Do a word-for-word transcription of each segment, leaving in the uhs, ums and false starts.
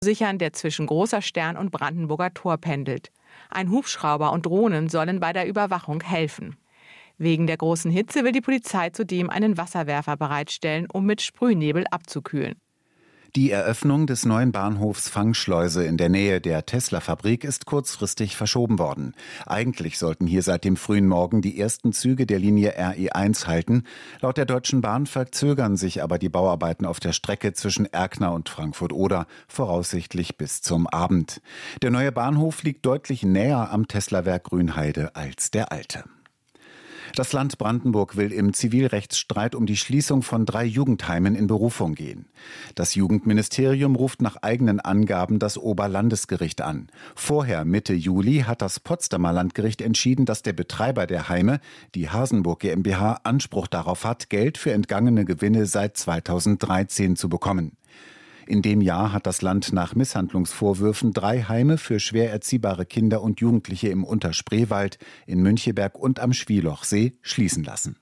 sichern, der zwischen Großer Stern und Brandenburger Tor pendelt. Ein Hubschrauber und Drohnen sollen bei der Überwachung helfen. Wegen der großen Hitze will die Polizei zudem einen Wasserwerfer bereitstellen, um mit Sprühnebel abzukühlen. Die Eröffnung des neuen Bahnhofs Fangschleuse in der Nähe der Tesla-Fabrik ist kurzfristig verschoben worden. Eigentlich sollten hier seit dem frühen Morgen die ersten Züge der Linie R E eins halten. Laut der Deutschen Bahn verzögern sich aber die Bauarbeiten auf der Strecke zwischen Erkner und Frankfurt-Oder voraussichtlich bis zum Abend. Der neue Bahnhof liegt deutlich näher am Tesla-Werk Grünheide als der alte. Das Land Brandenburg will im Zivilrechtsstreit um die Schließung von drei Jugendheimen in Berufung gehen. Das Jugendministerium ruft nach eigenen Angaben das Oberlandesgericht an. Vorher, Mitte Juli, hat das Potsdamer Landgericht entschieden, dass der Betreiber der Heime, die Hasenburg GmbH, Anspruch darauf hat, Geld für entgangene Gewinne seit zweitausenddreizehn zu bekommen. In dem Jahr hat das Land nach Misshandlungsvorwürfen drei Heime für schwer erziehbare Kinder und Jugendliche im Unterspreewald, in Müncheberg und am Schwielochsee schließen lassen.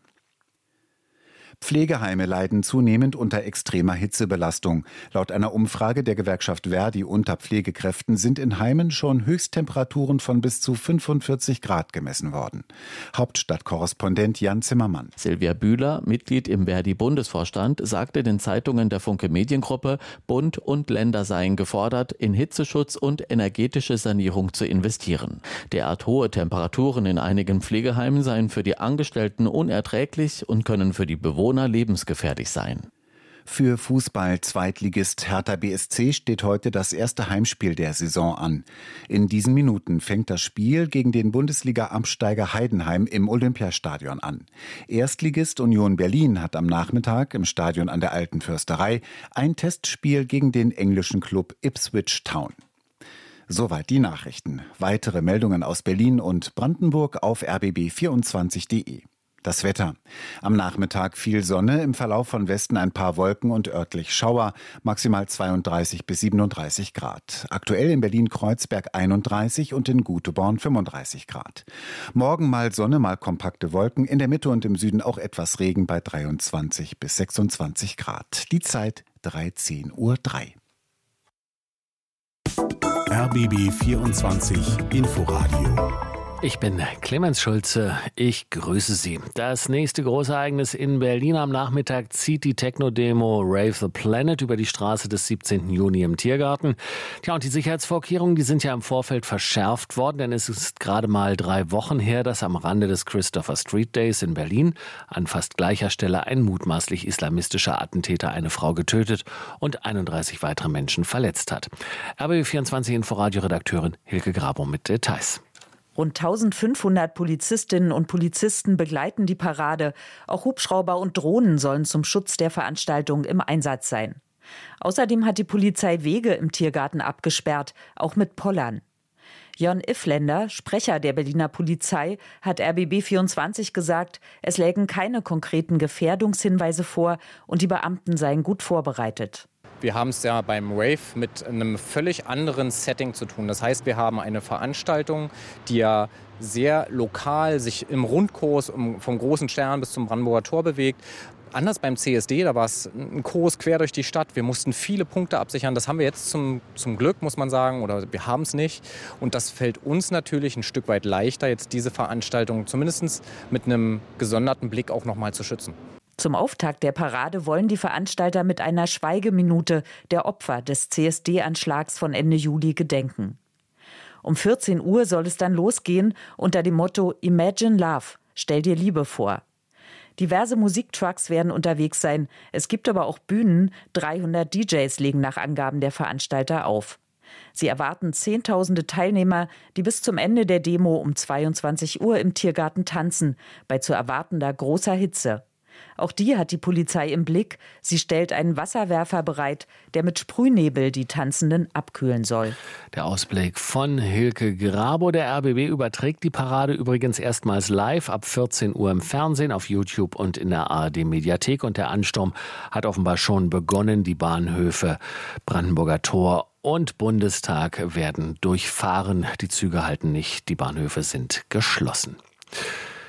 Pflegeheime leiden zunehmend unter extremer Hitzebelastung. Laut einer Umfrage der Gewerkschaft Verdi unter Pflegekräften sind in Heimen schon Höchsttemperaturen von bis zu fünfundvierzig Grad gemessen worden. Hauptstadtkorrespondent Jan Zimmermann. Silvia Bühler, Mitglied im Verdi-Bundesvorstand, sagte den Zeitungen der Funke Mediengruppe, Bund und Länder seien gefordert, in Hitzeschutz und energetische Sanierung zu investieren. Derart hohe Temperaturen in einigen Pflegeheimen seien für die Angestellten unerträglich und können für die Bewohner lebensgefährlich sein. Für Fußball-Zweitligist Hertha B S C steht heute das erste Heimspiel der Saison an. In diesen Minuten fängt das Spiel gegen den Bundesliga-Absteiger Heidenheim im Olympiastadion an. Erstligist Union Berlin hat am Nachmittag im Stadion an der Alten Försterei ein Testspiel gegen den englischen Klub Ipswich Town. Soweit die Nachrichten. Weitere Meldungen aus Berlin und Brandenburg auf r b b vierundzwanzig punkt de. Das Wetter. Am Nachmittag viel Sonne, im Verlauf von Westen ein paar Wolken und örtlich Schauer, maximal zweiunddreißig bis siebenunddreißig Grad. Aktuell in Berlin-Kreuzberg einunddreißig und in Guteborn fünfunddreißig Grad. Morgen mal Sonne, mal kompakte Wolken, in der Mitte und im Süden auch etwas Regen bei dreiundzwanzig bis sechsundzwanzig Grad. Die Zeit dreizehn Uhr drei. R B B vierundzwanzig Inforadio. Ich bin Clemens Schulze, ich grüße Sie. Das nächste große Ereignis in Berlin am Nachmittag zieht die Techno-Demo Rave the Planet über die Straße des siebzehnten Juni im Tiergarten. Tja, und die Sicherheitsvorkehrungen, die sind ja im Vorfeld verschärft worden, denn es ist gerade mal drei Wochen her, dass am Rande des Christopher Street Days in Berlin an fast gleicher Stelle ein mutmaßlich islamistischer Attentäter eine Frau getötet und einunddreißig weitere Menschen verletzt hat. R B B vierundzwanzig Inforadio-Redakteurin Hilke Grabo mit Details. Rund eintausendfünfhundert Polizistinnen und Polizisten begleiten die Parade. Auch Hubschrauber und Drohnen sollen zum Schutz der Veranstaltung im Einsatz sein. Außerdem hat die Polizei Wege im Tiergarten abgesperrt, auch mit Pollern. Jörn Iffländer, Sprecher der Berliner Polizei, hat R B B vierundzwanzig gesagt, es lägen keine konkreten Gefährdungshinweise vor und die Beamten seien gut vorbereitet. Wir haben es ja beim Rave mit einem völlig anderen Setting zu tun. Das heißt, wir haben eine Veranstaltung, die ja sehr lokal sich im Rundkurs vom Großen Stern bis zum Brandenburger Tor bewegt. Anders beim C S D, da war es ein Kurs quer durch die Stadt. Wir mussten viele Punkte absichern. Das haben wir jetzt zum, zum Glück, muss man sagen, oder wir haben es nicht. Und das fällt uns natürlich ein Stück weit leichter, jetzt diese Veranstaltung zumindest mit einem gesonderten Blick auch noch mal zu schützen. Zum Auftakt der Parade wollen die Veranstalter mit einer Schweigeminute der Opfer des C S D-Anschlags von Ende Juli gedenken. Um vierzehn Uhr soll es dann losgehen unter dem Motto Imagine Love, stell dir Liebe vor. Diverse Musiktrucks werden unterwegs sein. Es gibt aber auch Bühnen. dreihundert D Js legen nach Angaben der Veranstalter auf. Sie erwarten zehntausende Teilnehmer, die bis zum Ende der Demo um zweiundzwanzig Uhr im Tiergarten tanzen, bei zu erwartender großer Hitze. Auch die hat die Polizei im Blick. Sie stellt einen Wasserwerfer bereit, der mit Sprühnebel die Tanzenden abkühlen soll. Der Ausblick von Hilke Grabo. Der R B B überträgt die Parade übrigens erstmals live ab vierzehn Uhr im Fernsehen, auf YouTube und in der A R D-Mediathek. Und der Ansturm hat offenbar schon begonnen. Die Bahnhöfe Brandenburger Tor und Bundestag werden durchfahren. Die Züge halten nicht, die Bahnhöfe sind geschlossen.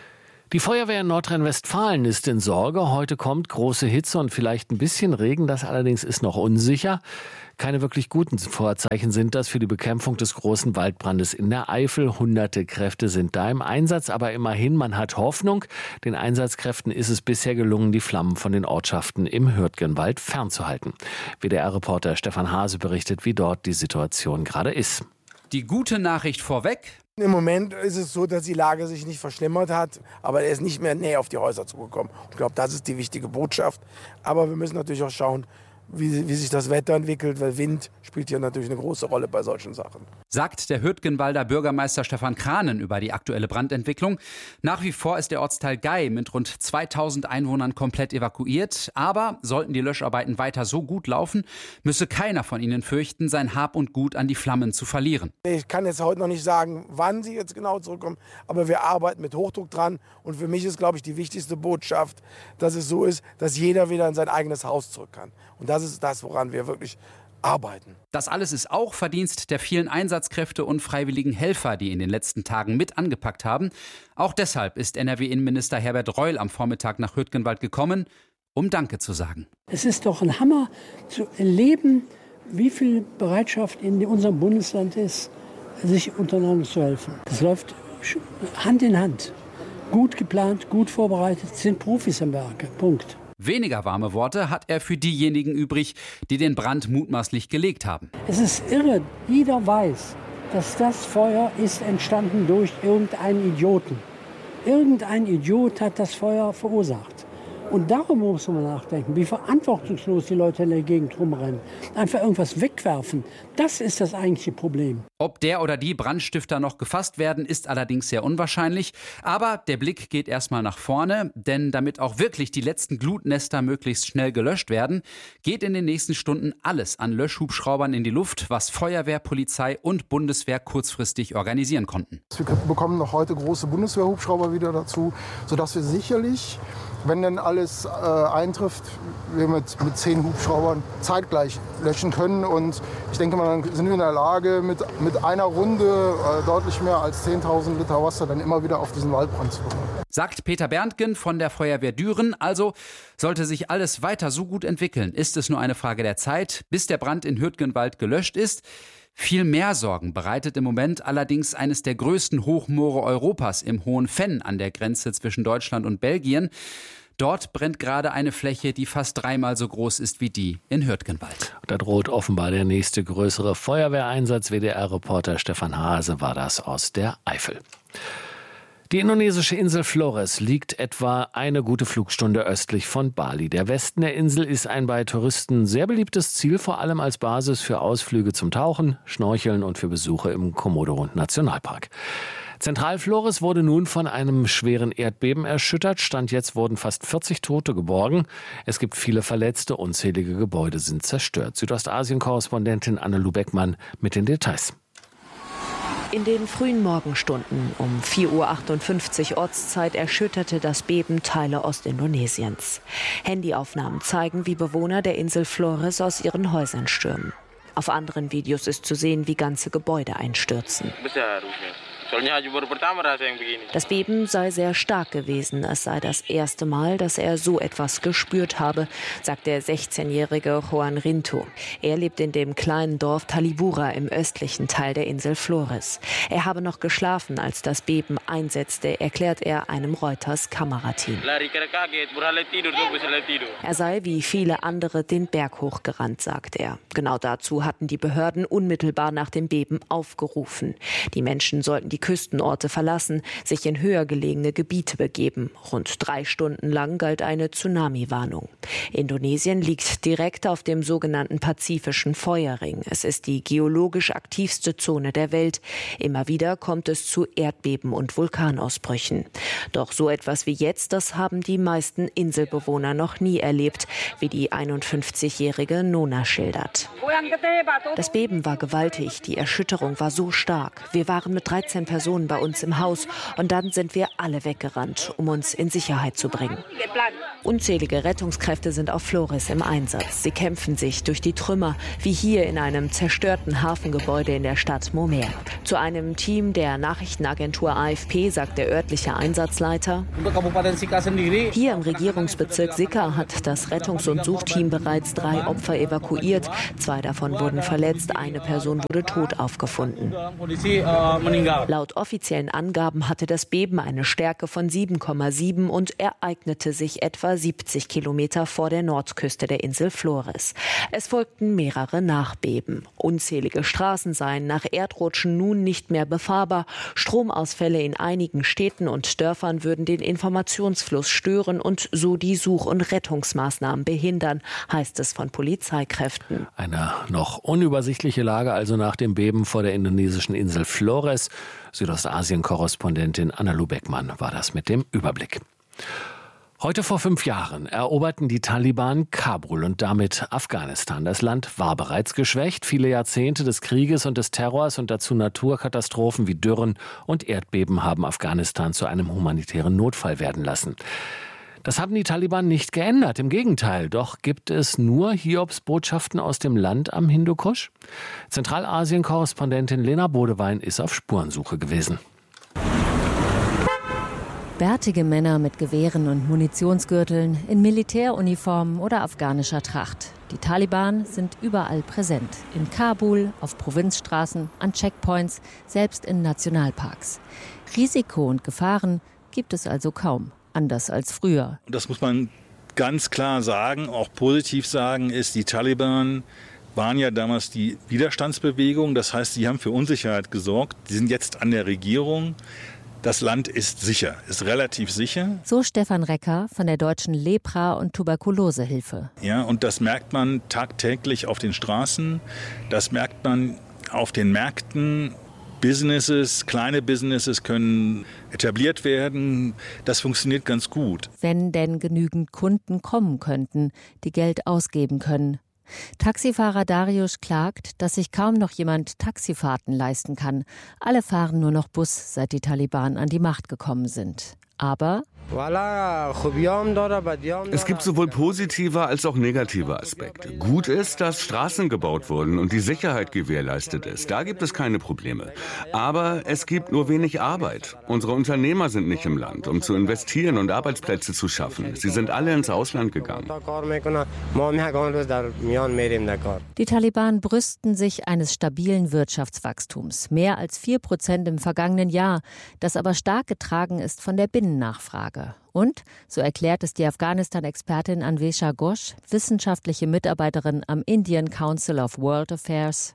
Die Feuerwehr in Nordrhein-Westfalen ist in Sorge. Heute kommt große Hitze und vielleicht ein bisschen Regen. Das allerdings ist noch unsicher. Keine wirklich guten Vorzeichen sind das für die Bekämpfung des großen Waldbrandes in der Eifel. Hunderte Kräfte sind da im Einsatz, aber immerhin, man hat Hoffnung. Den Einsatzkräften ist es bisher gelungen, die Flammen von den Ortschaften im Hürtgenwald fernzuhalten. W D R-Reporter Stefan Hase berichtet, wie dort die Situation gerade ist. Die gute Nachricht vorweg. Im Moment ist es so, dass die Lage sich nicht verschlimmert hat, aber er ist nicht mehr näher auf die Häuser zugekommen. Ich glaube, das ist die wichtige Botschaft. Aber wir müssen natürlich auch schauen, wie, wie sich das Wetter entwickelt, weil Wind spielt hier natürlich eine große Rolle bei solchen Sachen. Sagt der Hürtgenwalder Bürgermeister Stefan Kranen über die aktuelle Brandentwicklung. Nach wie vor ist der Ortsteil Gei mit rund zweitausend Einwohnern komplett evakuiert. Aber sollten die Löscharbeiten weiter so gut laufen, müsse keiner von ihnen fürchten, sein Hab und Gut an die Flammen zu verlieren. Ich kann jetzt heute noch nicht sagen, wann sie jetzt genau zurückkommen, aber wir arbeiten mit Hochdruck dran. Und für mich ist, glaube ich, die wichtigste Botschaft, dass es so ist, dass jeder wieder in sein eigenes Haus zurück kann. Und das ist das, woran wir wirklich arbeiten. Das alles ist auch Verdienst der vielen Einsatzkräfte und freiwilligen Helfer, die in den letzten Tagen mit angepackt haben. Auch deshalb ist N R W-Innenminister Herbert Reul am Vormittag nach Hürtgenwald gekommen, um Danke zu sagen. Es ist doch ein Hammer zu erleben, wie viel Bereitschaft in unserem Bundesland ist, sich untereinander zu helfen. Es läuft Hand in Hand. Gut geplant, gut vorbereitet, sind Profis am Werke. Punkt. Weniger warme Worte hat er für diejenigen übrig, die den Brand mutmaßlich gelegt haben. Es ist irre, jeder weiß, dass das Feuer ist entstanden durch irgendeinen Idioten. Irgendein Idiot hat das Feuer verursacht. Und darum muss man nachdenken, wie verantwortungslos die Leute in der Gegend rumrennen. Einfach irgendwas wegwerfen, das ist das eigentliche Problem. Ob der oder die Brandstifter noch gefasst werden, ist allerdings sehr unwahrscheinlich. Aber der Blick geht erstmal nach vorne, denn damit auch wirklich die letzten Glutnester möglichst schnell gelöscht werden, geht in den nächsten Stunden alles an Löschhubschraubern in die Luft, was Feuerwehr, Polizei und Bundeswehr kurzfristig organisieren konnten. Wir bekommen noch heute große Bundeswehrhubschrauber wieder dazu, sodass wir sicherlich, wenn denn alles äh, eintrifft, wir mit, mit zehn Hubschraubern zeitgleich löschen können. Und ich denke mal, dann sind wir in der Lage, mit, mit einer Runde äh, deutlich mehr als zehntausend Liter Wasser dann immer wieder auf diesen Waldbrand zu bekommen. Sagt Peter Berntgen von der Feuerwehr Düren. Also sollte sich alles weiter so gut entwickeln, ist es nur eine Frage der Zeit, bis der Brand in Hürtgenwald gelöscht ist. Viel mehr Sorgen bereitet im Moment allerdings eines der größten Hochmoore Europas im Hohen Venn an der Grenze zwischen Deutschland und Belgien. Dort brennt gerade eine Fläche, die fast dreimal so groß ist wie die in Hürtgenwald. Da droht offenbar der nächste größere Feuerwehreinsatz. W D R-Reporter Stefan Hase war das aus der Eifel. Die indonesische Insel Flores liegt etwa eine gute Flugstunde östlich von Bali. Der Westen der Insel ist ein bei Touristen sehr beliebtes Ziel, vor allem als Basis für Ausflüge zum Tauchen, Schnorcheln und für Besuche im Komodo-Nationalpark. Zentralflores wurde nun von einem schweren Erdbeben erschüttert. Stand jetzt wurden fast vierzig Tote geborgen. Es gibt viele Verletzte, unzählige Gebäude sind zerstört. Südostasien-Korrespondentin Anne-Lu Beckmann mit den Details. In den frühen Morgenstunden um vier Uhr achtundfünfzig Ortszeit erschütterte das Beben Teile Ostindonesiens. Handyaufnahmen zeigen, wie Bewohner der Insel Flores aus ihren Häusern stürmen. Auf anderen Videos ist zu sehen, wie ganze Gebäude einstürzen. Das Beben sei sehr stark gewesen. Es sei das erste Mal, dass er so etwas gespürt habe, sagt der sechzehnjährige Juan Rinto. Er lebt in dem kleinen Dorf Talibura im östlichen Teil der Insel Flores. Er habe noch geschlafen, als das Beben einsetzte, erklärt er einem Reuters-Kamerateam. Er sei wie viele andere den Berg hochgerannt, sagt er. Genau dazu hatten die Behörden unmittelbar nach dem Beben aufgerufen. Die Menschen sollten die Küstenorte verlassen, sich in höher gelegene Gebiete begeben. Rund drei Stunden lang galt eine Tsunami-Warnung. Indonesien liegt direkt auf dem sogenannten Pazifischen Feuerring. Es ist die geologisch aktivste Zone der Welt. Immer wieder kommt es zu Erdbeben und Vulkanausbrüchen. Doch so etwas wie jetzt, das haben die meisten Inselbewohner noch nie erlebt, wie die einundfünfzigjährige Nona schildert. Das Beben war gewaltig, die Erschütterung war so stark. Wir waren mit dreizehn Personen bei uns im Haus und dann sind wir alle weggerannt, um uns in Sicherheit zu bringen. Unzählige Rettungskräfte sind auf Flores im Einsatz. Sie kämpfen sich durch die Trümmer, wie hier in einem zerstörten Hafengebäude in der Stadt Momer. Zu einem Team der Nachrichtenagentur A F P sagt der örtliche Einsatzleiter: Hier im Regierungsbezirk Sika hat das Rettungs- und Suchteam bereits drei Opfer evakuiert. Zwei davon wurden verletzt, eine Person wurde tot aufgefunden. Laut offiziellen Angaben hatte das Beben eine Stärke von sieben Komma sieben und ereignete sich etwa siebzig Kilometer vor der Nordküste der Insel Flores. Es folgten mehrere Nachbeben. Unzählige Straßen seien nach Erdrutschen nun nicht mehr befahrbar. Stromausfälle in einigen Städten und Dörfern würden den Informationsfluss stören und so die Such- und Rettungsmaßnahmen behindern, heißt es von Polizeikräften. Eine noch unübersichtliche Lage also nach dem Beben vor der indonesischen Insel Flores. Südostasien-Korrespondentin Anna-Lu Beckmann war das mit dem Überblick. Heute vor fünf Jahren eroberten die Taliban Kabul und damit Afghanistan. Das Land war bereits geschwächt. Viele Jahrzehnte des Krieges und des Terrors und dazu Naturkatastrophen wie Dürren und Erdbeben haben Afghanistan zu einem humanitären Notfall werden lassen. Das haben die Taliban nicht geändert, im Gegenteil. Doch gibt es nur Hiobsbotschaften aus dem Land am Hindukusch? Zentralasien-Korrespondentin Lena Bodewein ist auf Spurensuche gewesen. Bärtige Männer mit Gewehren und Munitionsgürteln, in Militäruniformen oder afghanischer Tracht. Die Taliban sind überall präsent. In Kabul, auf Provinzstraßen, an Checkpoints, selbst in Nationalparks. Risiko und Gefahren gibt es also kaum, anders als früher. Das muss man ganz klar sagen, auch positiv sagen, ist, die Taliban waren ja damals die Widerstandsbewegung. Das heißt, sie haben für Unsicherheit gesorgt. Sie sind jetzt an der Regierung. Das Land ist sicher, ist relativ sicher. So Stefan Recker von der Deutschen Lepra- und Tuberkulosehilfe. Ja, und das merkt man tagtäglich auf den Straßen. Das merkt man auf den Märkten. Businesses, kleine Businesses können etabliert werden. Das funktioniert ganz gut. Wenn denn genügend Kunden kommen könnten, die Geld ausgeben können. Taxifahrer Darius klagt, dass sich kaum noch jemand Taxifahrten leisten kann. Alle fahren nur noch Bus, seit die Taliban an die Macht gekommen sind. Aber es gibt sowohl positive als auch negative Aspekte. Gut ist, dass Straßen gebaut wurden und die Sicherheit gewährleistet ist. Da gibt es keine Probleme. Aber es gibt nur wenig Arbeit. Unsere Unternehmer sind nicht im Land, um zu investieren und Arbeitsplätze zu schaffen. Sie sind alle ins Ausland gegangen. Die Taliban brüsten sich eines stabilen Wirtschaftswachstums. Mehr als vier Prozent im vergangenen Jahr, das aber stark getragen ist von der Binnennachfrage. Und, so erklärt es die Afghanistan-Expertin Anvesha Ghosh, wissenschaftliche Mitarbeiterin am Indian Council of World Affairs.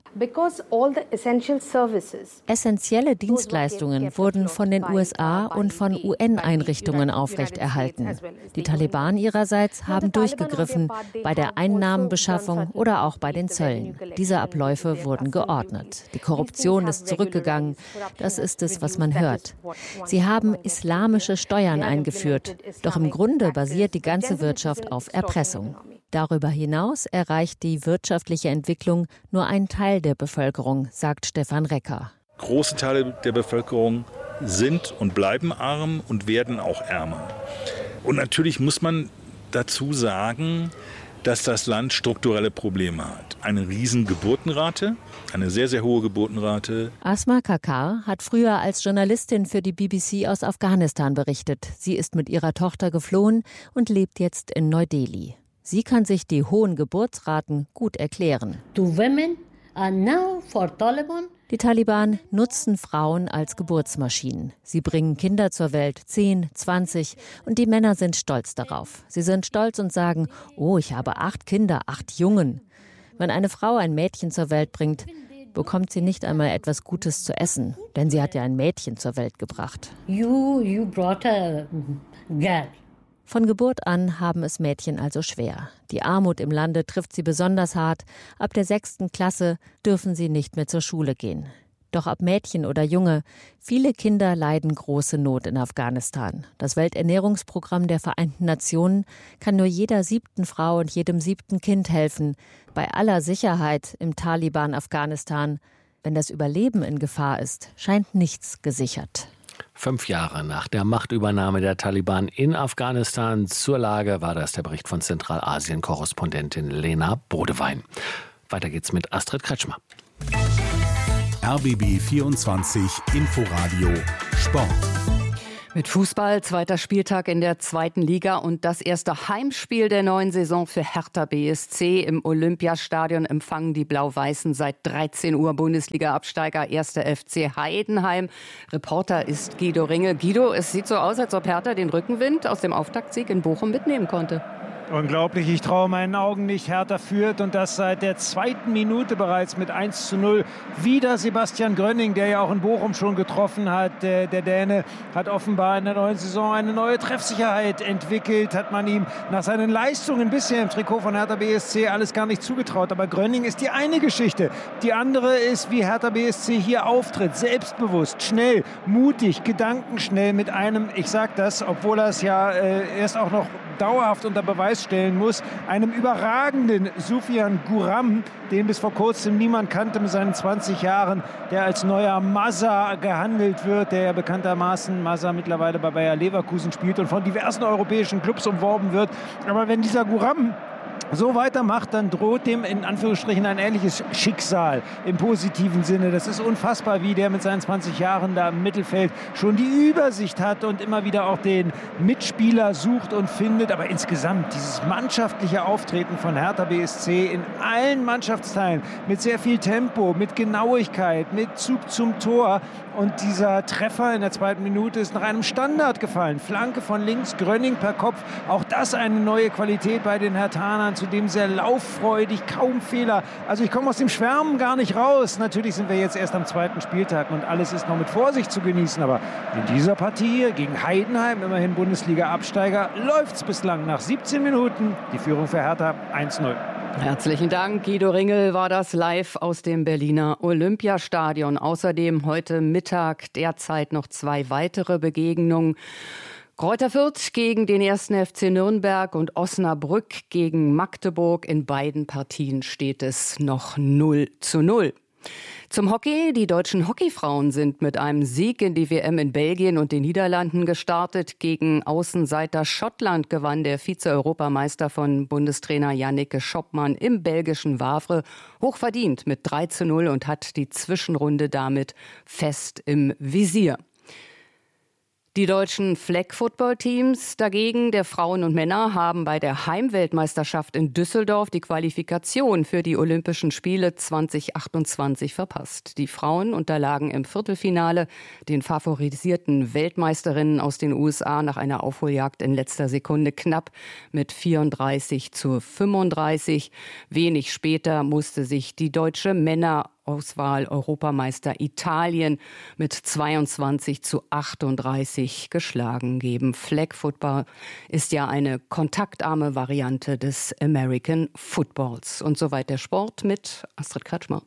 Essentielle Dienstleistungen wurden von den U S A und von U N-Einrichtungen aufrechterhalten. Die Taliban ihrerseits haben durchgegriffen bei der Einnahmenbeschaffung oder auch bei den Zöllen. Diese Abläufe wurden geordnet. Die Korruption ist zurückgegangen. Das ist es, was man hört. Sie haben islamische Steuern eingeführt. Doch im Grunde basiert die ganze Wirtschaft auf Erpressung. Darüber hinaus erreicht die wirtschaftliche Entwicklung nur einen Teil der Bevölkerung, sagt Stefan Recker. Große Teile der Bevölkerung sind und bleiben arm und werden auch ärmer. Und natürlich muss man dazu sagen, dass das Land strukturelle Probleme hat. Eine riesen Geburtenrate, eine sehr, sehr hohe Geburtenrate. Asma Kakar hat früher als Journalistin für die B B C aus Afghanistan berichtet. Sie ist mit ihrer Tochter geflohen und lebt jetzt in Neu-Delhi. Sie kann sich die hohen Geburtsraten gut erklären. The women are now for Taliban. Die Taliban nutzen Frauen als Geburtsmaschinen. Sie bringen Kinder zur Welt, zehn, zwanzig, und die Männer sind stolz darauf. Sie sind stolz und sagen, oh, ich habe acht Kinder, acht Jungen. Wenn eine Frau ein Mädchen zur Welt bringt, bekommt sie nicht einmal etwas Gutes zu essen, denn sie hat ja ein Mädchen zur Welt gebracht. You, you brought a girl. Von Geburt an haben es Mädchen also schwer. Die Armut im Lande trifft sie besonders hart. Ab der sechsten Klasse dürfen sie nicht mehr zur Schule gehen. Doch ob Mädchen oder Junge, viele Kinder leiden große Not in Afghanistan. Das Welternährungsprogramm der Vereinten Nationen kann nur jeder siebten Frau und jedem siebten Kind helfen. Bei aller Sicherheit im Taliban Afghanistan Wenn das Überleben in Gefahr ist, scheint nichts gesichert. Fünf Jahre nach der Machtübernahme der Taliban in Afghanistan zur Lage war das der Bericht von Zentralasien-Korrespondentin Lena Bodewein. Weiter geht's mit Astrid Kretschmer. R B B vierundzwanzig Inforadio Sport. Mit Fußball, zweiter Spieltag in der zweiten Liga und das erste Heimspiel der neuen Saison für Hertha B S C. Im Olympiastadion empfangen die Blau-Weißen seit dreizehn Uhr Bundesliga-Absteiger erster F C Heidenheim. Reporter ist Guido Ringel. Guido, es sieht so aus, als ob Hertha den Rückenwind aus dem Auftaktsieg in Bochum mitnehmen konnte. Unglaublich, ich traue meinen Augen nicht. Hertha führt und das seit der zweiten Minute bereits mit eins zu null. Wieder Sebastian Grönning, der ja auch in Bochum schon getroffen hat. Der, der Däne hat offenbar in der neuen Saison eine neue Treffsicherheit entwickelt. Hat man ihm nach seinen Leistungen bisher im Trikot von Hertha B S C alles gar nicht zugetraut. Aber Grönning ist die eine Geschichte. Die andere ist, wie Hertha B S C hier auftritt. Selbstbewusst, schnell, mutig, gedankenschnell mit einem, ich sag das, obwohl er es ja äh, erst auch noch dauerhaft unter Beweis stellen muss, einem überragenden Soufiane Gouram, den bis vor kurzem niemand kannte mit seinen zwanzig Jahren, der als neuer Mazza gehandelt wird, der ja bekanntermaßen Mazza mittlerweile bei Bayer Leverkusen spielt und von diversen europäischen Clubs umworben wird. Aber wenn dieser Gouram so weitermacht, dann droht dem in Anführungsstrichen ein ähnliches Schicksal im positiven Sinne. Das ist unfassbar, wie der mit seinen zwanzig Jahren da im Mittelfeld schon die Übersicht hat und immer wieder auch den Mitspieler sucht und findet. Aber insgesamt dieses mannschaftliche Auftreten von Hertha B S C in allen Mannschaftsteilen mit sehr viel Tempo, mit Genauigkeit, mit Zug zum Tor. Und dieser Treffer in der zweiten Minute ist nach einem Standard gefallen. Flanke von links, Grönning per Kopf. Auch das eine neue Qualität bei den Herthanern. Zudem sehr lauffreudig, kaum Fehler. Also ich komme aus dem Schwärmen gar nicht raus. Natürlich sind wir jetzt erst am zweiten Spieltag und alles ist noch mit Vorsicht zu genießen. Aber in dieser Partie gegen Heidenheim, immerhin Bundesliga-Absteiger, läuft es bislang nach siebzehn Minuten. Die Führung für Hertha eins null. Herzlichen Dank, Guido Ringel war das live aus dem Berliner Olympiastadion. Außerdem heute Mittag derzeit noch zwei weitere Begegnungen. Greuther Fürth gegen den ersten F C Nürnberg und Osnabrück gegen Magdeburg. In beiden Partien steht es noch null zu null. Zum Hockey. Die deutschen Hockeyfrauen sind mit einem Sieg in die W M in Belgien und den Niederlanden gestartet. Gegen Außenseiter Schottland gewann der Vize-Europameister von Bundestrainer Janneke Schoppmann im belgischen Wavre hochverdient mit drei zu null und hat die Zwischenrunde damit fest im Visier. Die deutschen Flag-Football-Teams dagegen, der Frauen und Männer, haben bei der Heimweltmeisterschaft in Düsseldorf die Qualifikation für die Olympischen Spiele zwanzig achtundzwanzig verpasst. Die Frauen unterlagen im Viertelfinale den favorisierten Weltmeisterinnen aus den U S A nach einer Aufholjagd in letzter Sekunde knapp mit vierunddreißig zu fünfunddreißig. Wenig später musste sich die deutsche Männer Auswahl Europameister Italien mit zweiundzwanzig zu achtunddreißig geschlagen geben. Flag Football ist ja eine kontaktarme Variante des American Footballs. Und soweit der Sport mit Astrid Kretschmer.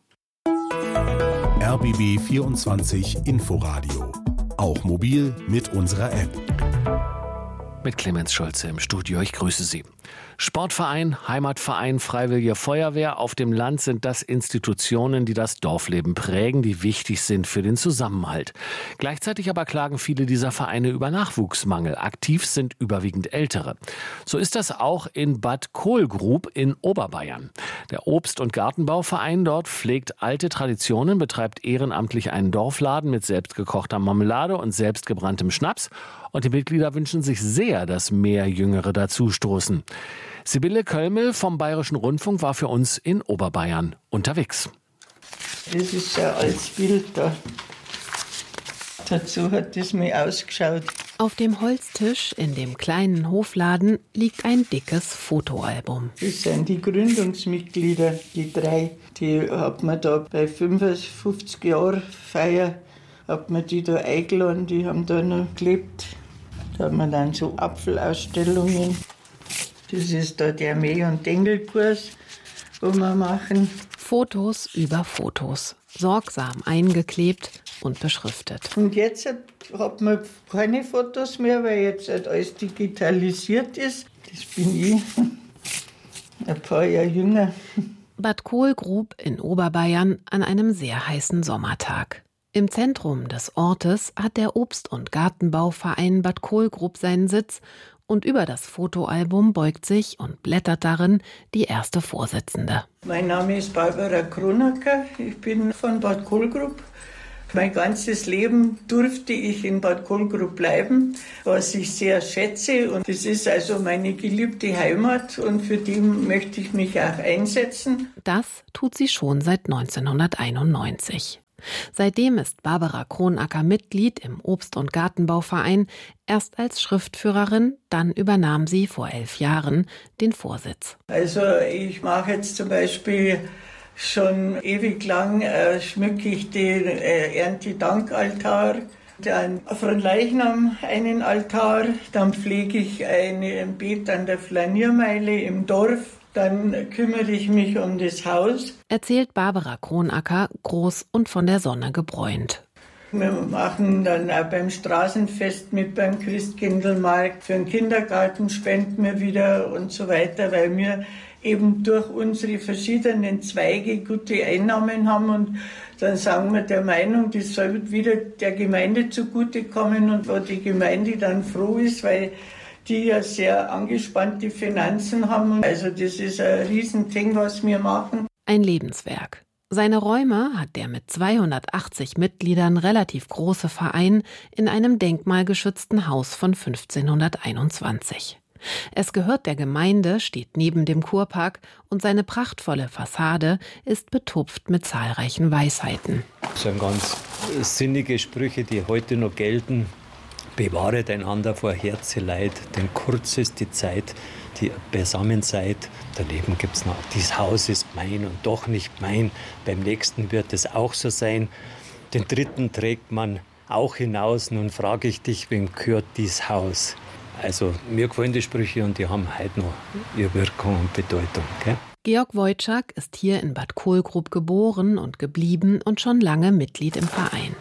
R B B vierundzwanzig Inforadio. Auch mobil mit unserer App. Mit Clemens Schulze im Studio. Ich grüße Sie. Sportverein, Heimatverein, Freiwillige Feuerwehr. Auf dem Land sind das Institutionen, die das Dorfleben prägen, die wichtig sind für den Zusammenhalt. Gleichzeitig aber klagen viele dieser Vereine über Nachwuchsmangel. Aktiv sind überwiegend Ältere. So ist das auch in Bad Kohlgrub in Oberbayern. Der Obst- und Gartenbauverein dort pflegt alte Traditionen, betreibt ehrenamtlich einen Dorfladen mit selbstgekochter Marmelade und selbstgebranntem Schnaps. Und die Mitglieder wünschen sich sehr, dass mehr Jüngere dazustoßen. Sibylle Kölmel vom Bayerischen Rundfunk war für uns in Oberbayern unterwegs. Das ist ein altes Bild da. Dazu hat es mir ausgeschaut. Auf dem Holztisch in dem kleinen Hofladen liegt ein dickes Fotoalbum. Das sind die Gründungsmitglieder, die drei. Die hat man da bei fünfundfünfzig Jahren Feier, hat man die da eingeladen, die haben da noch gelebt. Da hat man dann so Apfelausstellungen. Das ist da der Mäh- und Dengelkurs, wo wir machen. Fotos über Fotos, sorgsam eingeklebt und beschriftet. Und jetzt hat man keine Fotos mehr, weil jetzt halt alles digitalisiert ist. Das bin ich, ein paar Jahre jünger. Bad Kohlgrub in Oberbayern an einem sehr heißen Sommertag. Im Zentrum des Ortes hat der Obst- und Gartenbauverein Bad Kohlgrub seinen Sitz und über das Fotoalbum beugt sich und blättert darin die erste Vorsitzende. Mein Name ist Barbara Kronacker, ich bin von Bad Kohlgrub. Mein ganzes Leben durfte ich in Bad Kohlgrub bleiben, was ich sehr schätze. Und das ist also meine geliebte Heimat und für die möchte ich mich auch einsetzen. Das tut sie schon seit neunzehnhunderteinundneunzig. Seitdem ist Barbara Kronacker Mitglied im Obst- und Gartenbauverein, erst als Schriftführerin, dann übernahm sie vor elf Jahren den Vorsitz. Also ich mache jetzt zum Beispiel schon ewig lang, äh, schmücke ich den äh, Erntedankaltar, dann von Leichnam einen Altar, dann pflege ich eine, ein Beet an der Flaniermeile im Dorf. Dann kümmere ich mich um das Haus. Erzählt Barbara Kronacker, groß und von der Sonne gebräunt. Wir machen dann auch beim Straßenfest mit, beim Christkindlmarkt. Für den Kindergarten spenden wir wieder und so weiter, weil wir eben durch unsere verschiedenen Zweige gute Einnahmen haben. Und dann sagen wir der Meinung, das soll wieder der Gemeinde zugutekommen und wo die Gemeinde dann froh ist, weil die ja sehr angespannte Finanzen haben. Also das ist ein Riesending, was wir machen. Ein Lebenswerk. Seine Räume hat der mit zweihundertachtzig Mitgliedern relativ große Verein in einem denkmalgeschützten Haus von fünfzehnhunderteinundzwanzig. Es gehört der Gemeinde, steht neben dem Kurpark und seine prachtvolle Fassade ist betupft mit zahlreichen Weisheiten. Das sind ganz sinnige Sprüche, die heute noch gelten. Bewahret einander vor Herzeleid, denn kurz ist die Zeit, die ihr beisammen seid. Daneben gibt es noch, dieses Haus ist mein und doch nicht mein. Beim nächsten wird es auch so sein. Den dritten trägt man auch hinaus. Nun frage ich dich, wem gehört dieses Haus? Also mir gefallen die Sprüche und die haben heute noch ihre Wirkung und Bedeutung. Gell? Georg Wojczak ist hier in Bad Kohlgrub geboren und geblieben und schon lange Mitglied im Verein.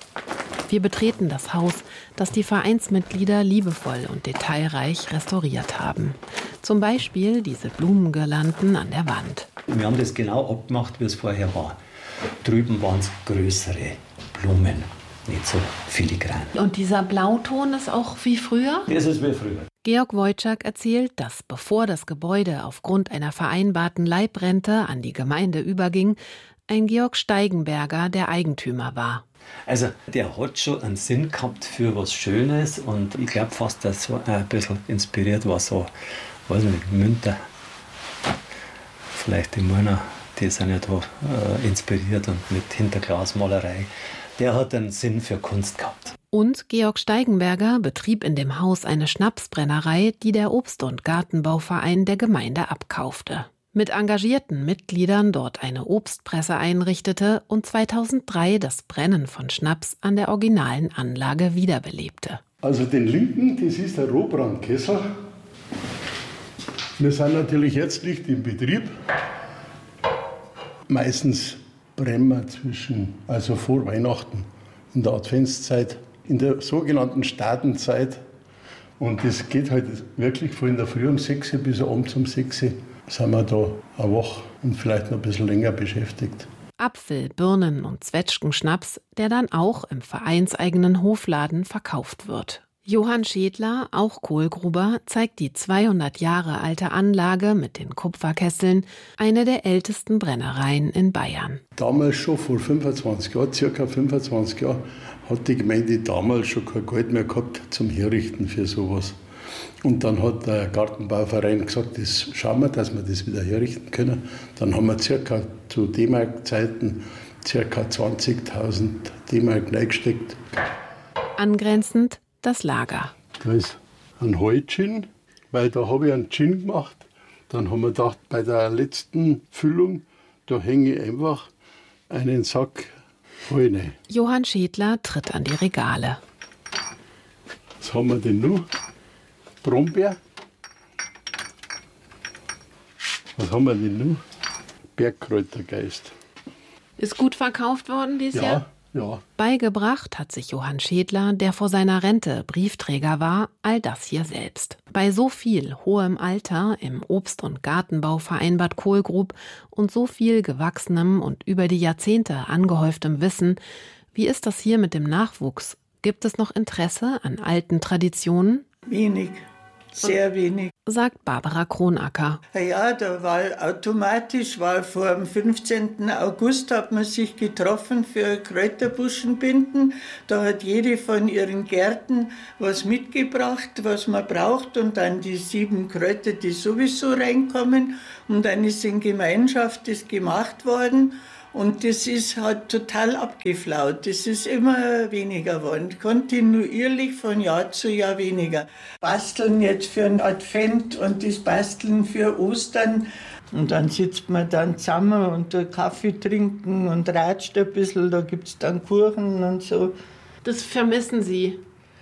Wir betreten das Haus, das die Vereinsmitglieder liebevoll und detailreich restauriert haben. Zum Beispiel diese Blumengirlanden an der Wand. Wir haben das genau abgemacht, wie es vorher war. Drüben waren es größere Blumen, nicht so filigran. Und dieser Blauton ist auch wie früher? Das ist wie früher. Georg Wojczak erzählt, dass bevor das Gebäude aufgrund einer vereinbarten Leibrente an die Gemeinde überging, ein Georg Steigenberger der Eigentümer war. Also der hat schon einen Sinn gehabt für was Schönes und ich glaube fast, dass so ein bisschen inspiriert war, so, weiß nicht, Münter, vielleicht die Männer, die sind ja da äh, inspiriert und mit Hinterglasmalerei. Der hat einen Sinn für Kunst gehabt. Und Georg Steigenberger betrieb in dem Haus eine Schnapsbrennerei, die der Obst- und Gartenbauverein der Gemeinde abkaufte. Mit engagierten Mitgliedern dort eine Obstpresse einrichtete und zweitausenddrei das Brennen von Schnaps an der originalen Anlage wiederbelebte. Also den linken, das ist der Rohbrandkessel. Wir sind natürlich jetzt nicht im Betrieb. Meistens brennen wir zwischen, also vor Weihnachten, in der Adventszeit, in der sogenannten Stadenzeit. Und das geht halt wirklich von in der Früh um sechs bis abends um sechs sind wir da eine Woche und vielleicht noch ein bisschen länger beschäftigt. Apfel-, Birnen- und Zwetschgenschnaps, der dann auch im vereinseigenen Hofladen verkauft wird. Johann Schädler, auch Kohlgruber, zeigt die zweihundert Jahre alte Anlage mit den Kupferkesseln, eine der ältesten Brennereien in Bayern. Damals schon, vor fünfundzwanzig Jahren, circa fünfundzwanzig Jahren, hat die Gemeinde damals schon kein Geld mehr gehabt zum Herrichten für sowas. Und dann hat der Gartenbauverein gesagt, das schauen wir, dass wir das wieder herrichten können. Dann haben wir circa zu D-Mark-Zeiten circa zwanzigtausend D-Mark reingesteckt. Angrenzend das Lager. Da ist ein Heugin, weil da habe ich einen Gin gemacht. Dann haben wir gedacht, bei der letzten Füllung, da hänge ich einfach einen Sack Heu rein. Johann Schädler tritt an die Regale. Was haben wir denn noch? Brombeer. Was haben wir denn noch? Bergkräutergeist. Ist gut verkauft worden dieses ja, Jahr? Ja. Beigebracht hat sich Johann Schädler, der vor seiner Rente Briefträger war, all das hier selbst. Bei so viel hohem Alter im Obst- und Gartenbauverein Bad Kohlgrub und so viel gewachsenem und über die Jahrzehnte angehäuftem Wissen, wie ist das hier mit dem Nachwuchs? Gibt es noch Interesse an alten Traditionen? Wenig. Sehr wenig. Sagt Barbara Kronacker. Ja, da war automatisch, war vor dem fünfzehnten August hat man sich getroffen für Kräuterbuschenbinden. Da hat jede von ihren Gärten was mitgebracht, was man braucht und dann die sieben Kräuter, die sowieso reinkommen. Und dann ist in Gemeinschaft das gemacht worden. Und das ist halt total abgeflaut. Das ist immer weniger geworden. Kontinuierlich von Jahr zu Jahr weniger. Basteln jetzt für einen Advent und das Basteln für Ostern. Und dann sitzt man dann zusammen und Kaffee trinken und ratscht ein bisschen. Da gibt es dann Kuchen und so. Das vermissen Sie?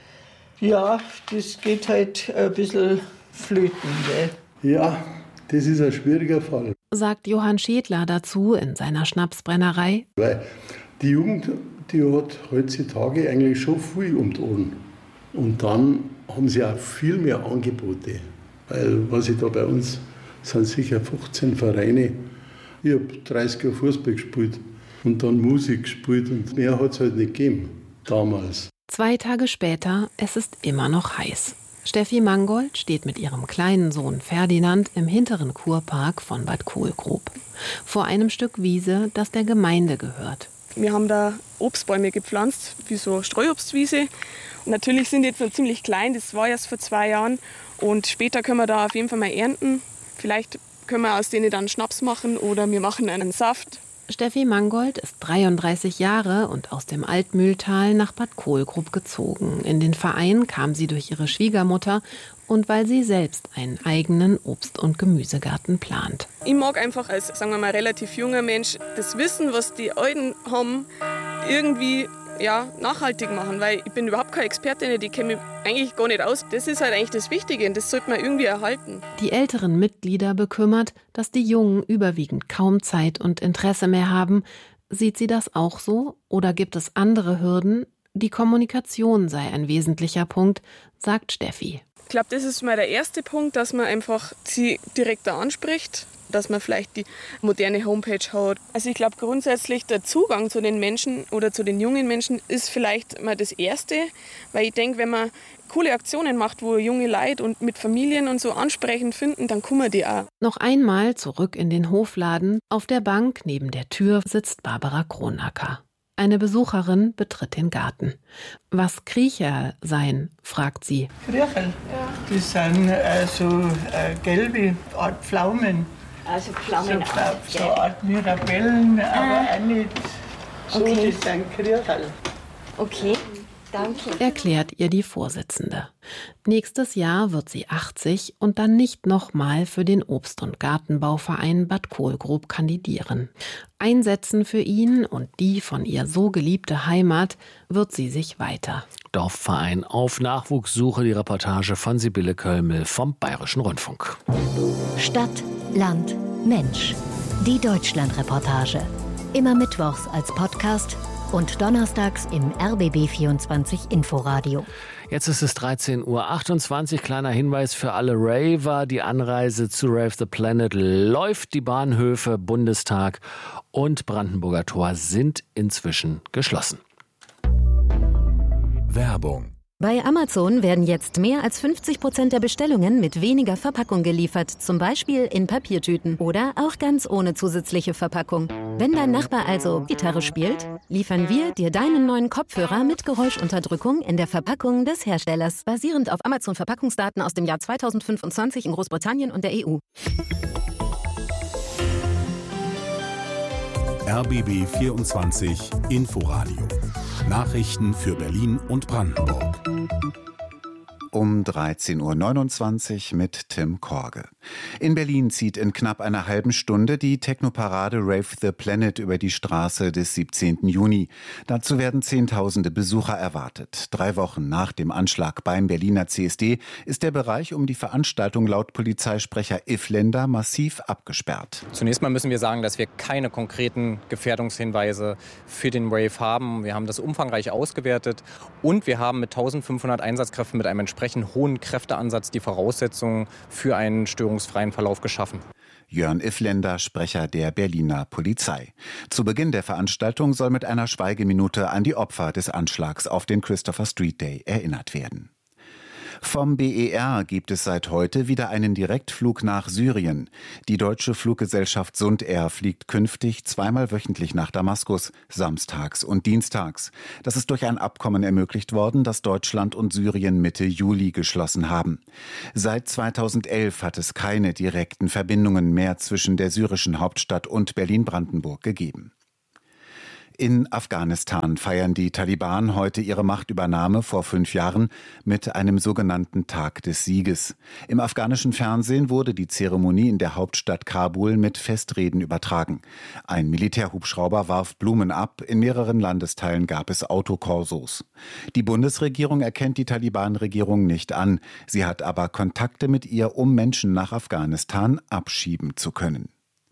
Ja, das geht halt ein bisschen flöten. Gell? Ja, das ist ein schwieriger Fall. Sagt Johann Schädler dazu in seiner Schnapsbrennerei. Weil die Jugend, die hat heutzutage eigentlich schon viel um die Ohren. Und dann haben sie auch viel mehr Angebote. Weil, was ich da bei uns, sind sicher fünfzehn Vereine. Ich habe dreißig Jahre Fußball gespielt und dann Musik gespielt und mehr hat es halt nicht gegeben, damals. Zwei Tage später, es ist immer noch heiß. Steffi Mangold steht mit ihrem kleinen Sohn Ferdinand im hinteren Kurpark von Bad Kohlgrub. Vor einem Stück Wiese, das der Gemeinde gehört. Wir haben da Obstbäume gepflanzt, wie so Streuobstwiese. Und natürlich sind die jetzt noch ziemlich klein, das war erst vor zwei Jahren. Und später können wir da auf jeden Fall mal ernten. Vielleicht können wir aus denen dann Schnaps machen oder wir machen einen Saft. Steffi Mangold ist dreiunddreißig Jahre und aus dem Altmühltal nach Bad Kohlgrub gezogen. In den Verein kam sie durch ihre Schwiegermutter und weil sie selbst einen eigenen Obst- und Gemüsegarten plant. Ich mag einfach als, sagen wir mal, relativ junger Mensch das Wissen, was die Alten haben, irgendwie ja, nachhaltig machen, weil ich bin überhaupt keine Expertin, die kenne mich eigentlich gar nicht aus. Das ist halt eigentlich das Wichtige und das sollte man irgendwie erhalten. Die älteren Mitglieder bekümmert, dass die Jungen überwiegend kaum Zeit und Interesse mehr haben. Sieht sie das auch so oder gibt es andere Hürden? Die Kommunikation sei ein wesentlicher Punkt, sagt Steffi. Ich glaube, das ist mal der erste Punkt, dass man einfach sie direkter anspricht, dass man vielleicht die moderne Homepage hat. Also ich glaube grundsätzlich der Zugang zu den Menschen oder zu den jungen Menschen ist vielleicht mal das Erste, weil ich denke, wenn man coole Aktionen macht, wo junge Leute und mit Familien und so ansprechend finden, dann kommen die auch. Noch einmal zurück in den Hofladen. Auf der Bank neben der Tür sitzt Barbara Kronacker. Eine Besucherin betritt den Garten. Was Kriecher seien, fragt sie. Kriecherl? Ja. Das sind äh, so äh, gelbe Art Pflaumen. Also Pflaumen. So, Pfla so eine Art Mirabellen, ah. aber auch nicht so, okay. Das sind Kriecherl. Okay, danke. Erklärt ihr die Vorsitzende. Nächstes Jahr wird sie achtzig und dann nicht nochmal für den Obst- und Gartenbauverein Bad Kohlgrub kandidieren. Einsetzen für ihn und die von ihr so geliebte Heimat wird sie sich weiter. Dorfverein auf Nachwuchssuche, die Reportage von Sibylle Kölmel vom Bayerischen Rundfunk. Stadt, Land, Mensch. Die Deutschlandreportage. Immer mittwochs als Podcast und donnerstags im R B B vierundzwanzig Inforadio. Jetzt ist es dreizehn Uhr achtundzwanzig. Kleiner Hinweis für alle Raver. Die Anreise zu Rave the Planet läuft. Die Bahnhöfe, Bundestag und Brandenburger Tor sind inzwischen geschlossen. Werbung. Bei Amazon werden jetzt mehr als fünfzig Prozent der Bestellungen mit weniger Verpackung geliefert, zum Beispiel in Papiertüten oder auch ganz ohne zusätzliche Verpackung. Wenn dein Nachbar also Gitarre spielt, liefern wir dir deinen neuen Kopfhörer mit Geräuschunterdrückung in der Verpackung des Herstellers, basierend auf Amazon-Verpackungsdaten aus dem Jahr zweitausendfünfundzwanzig in Großbritannien und der E U. R B B vierundzwanzig Inforadio. Nachrichten für Berlin und Brandenburg. Um dreizehn Uhr neunundzwanzig mit Tim Korge. In Berlin zieht in knapp einer halben Stunde die Technoparade Rave the Planet über die Straße des siebzehnten Juni. Dazu werden Zehntausende Besucher erwartet. Drei Wochen nach dem Anschlag beim Berliner C S D ist der Bereich um die Veranstaltung laut Polizeisprecher Ifländer massiv abgesperrt. Zunächst mal müssen wir sagen, dass wir keine konkreten Gefährdungshinweise für den Rave haben. Wir haben das umfangreich ausgewertet und wir haben mit eintausendfünfhundert Einsatzkräften mit einem entsprechend hohen Kräfteansatz die Voraussetzungen für einen störungsfreien Verlauf geschaffen. Jörn Ifländer, Sprecher der Berliner Polizei. Zu Beginn der Veranstaltung soll mit einer Schweigeminute an die Opfer des Anschlags auf den Christopher Street Day erinnert werden. Vom B E R gibt es seit heute wieder einen Direktflug nach Syrien. Die deutsche Fluggesellschaft Sundair fliegt künftig zweimal wöchentlich nach Damaskus, samstags und dienstags. Das ist durch ein Abkommen ermöglicht worden, das Deutschland und Syrien Mitte Juli geschlossen haben. Seit zweitausendelf hat es keine direkten Verbindungen mehr zwischen der syrischen Hauptstadt und Berlin-Brandenburg gegeben. In Afghanistan feiern die Taliban heute ihre Machtübernahme vor fünf Jahren mit einem sogenannten Tag des Sieges. Im afghanischen Fernsehen wurde die Zeremonie in der Hauptstadt Kabul mit Festreden übertragen. Ein Militärhubschrauber warf Blumen ab, in mehreren Landesteilen gab es Autokorsos. Die Bundesregierung erkennt die Taliban-Regierung nicht an. Sie hat aber Kontakte mit ihr, um Menschen nach Afghanistan abschieben zu können.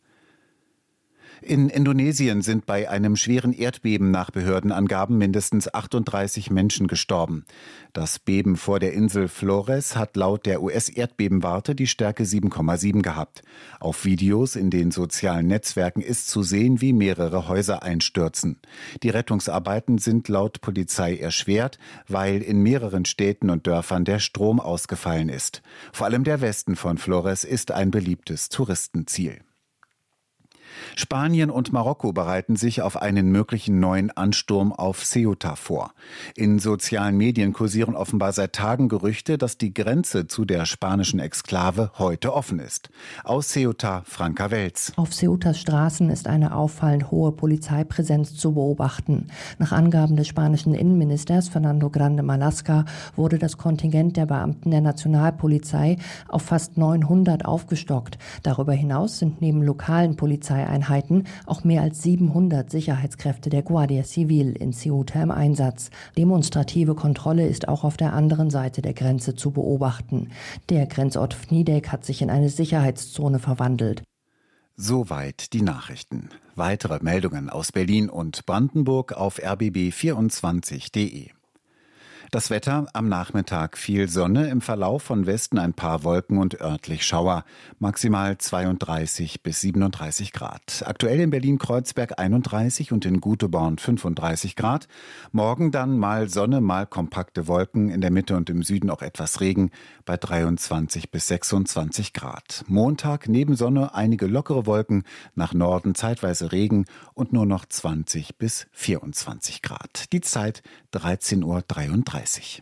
In Indonesien sind bei einem schweren Erdbeben nach Behördenangaben mindestens achtunddreißig Menschen gestorben. Das Beben vor der Insel Flores hat laut der U S-Erdbebenwarte die Stärke sieben Komma sieben gehabt. Auf Videos in den sozialen Netzwerken ist zu sehen, wie mehrere Häuser einstürzen. Die Rettungsarbeiten sind laut Polizei erschwert, weil in mehreren Städten und Dörfern der Strom ausgefallen ist. Vor allem der Westen von Flores ist ein beliebtes Touristenziel. Spanien und Marokko bereiten sich auf einen möglichen neuen Ansturm auf Ceuta vor. In sozialen Medien kursieren offenbar seit Tagen Gerüchte, dass die Grenze zu der spanischen Exklave heute offen ist. Aus Ceuta, Franka Welz. Auf Ceutas Straßen ist eine auffallend hohe Polizeipräsenz zu beobachten. Nach Angaben des spanischen Innenministers Fernando Grande Marlaska wurde das Kontingent der Beamten der Nationalpolizei auf fast neunhundert aufgestockt. Darüber hinaus sind neben lokalen Polizeieinheiten auch mehr als siebenhundert Sicherheitskräfte der Guardia Civil in Ceuta im Einsatz. Demonstrative Kontrolle ist auch auf der anderen Seite der Grenze zu beobachten. Der Grenzort Vnidek hat sich in eine Sicherheitszone verwandelt. Soweit die Nachrichten. Weitere Meldungen aus Berlin und Brandenburg auf r b b vierundzwanzig punkt d e. Das Wetter: am Nachmittag viel Sonne, im Verlauf von Westen ein paar Wolken und örtlich Schauer. Maximal zweiunddreißig bis siebenunddreißig Grad. Aktuell in Berlin-Kreuzberg einunddreißig und in Guteborn fünfunddreißig Grad. Morgen dann mal Sonne, mal kompakte Wolken, in der Mitte und im Süden auch etwas Regen bei dreiundzwanzig bis sechsundzwanzig Grad. Montag neben Sonne einige lockere Wolken, nach Norden zeitweise Regen und nur noch zwanzig bis vierundzwanzig Grad. Die Zeit dreizehn Uhr dreiunddreißig.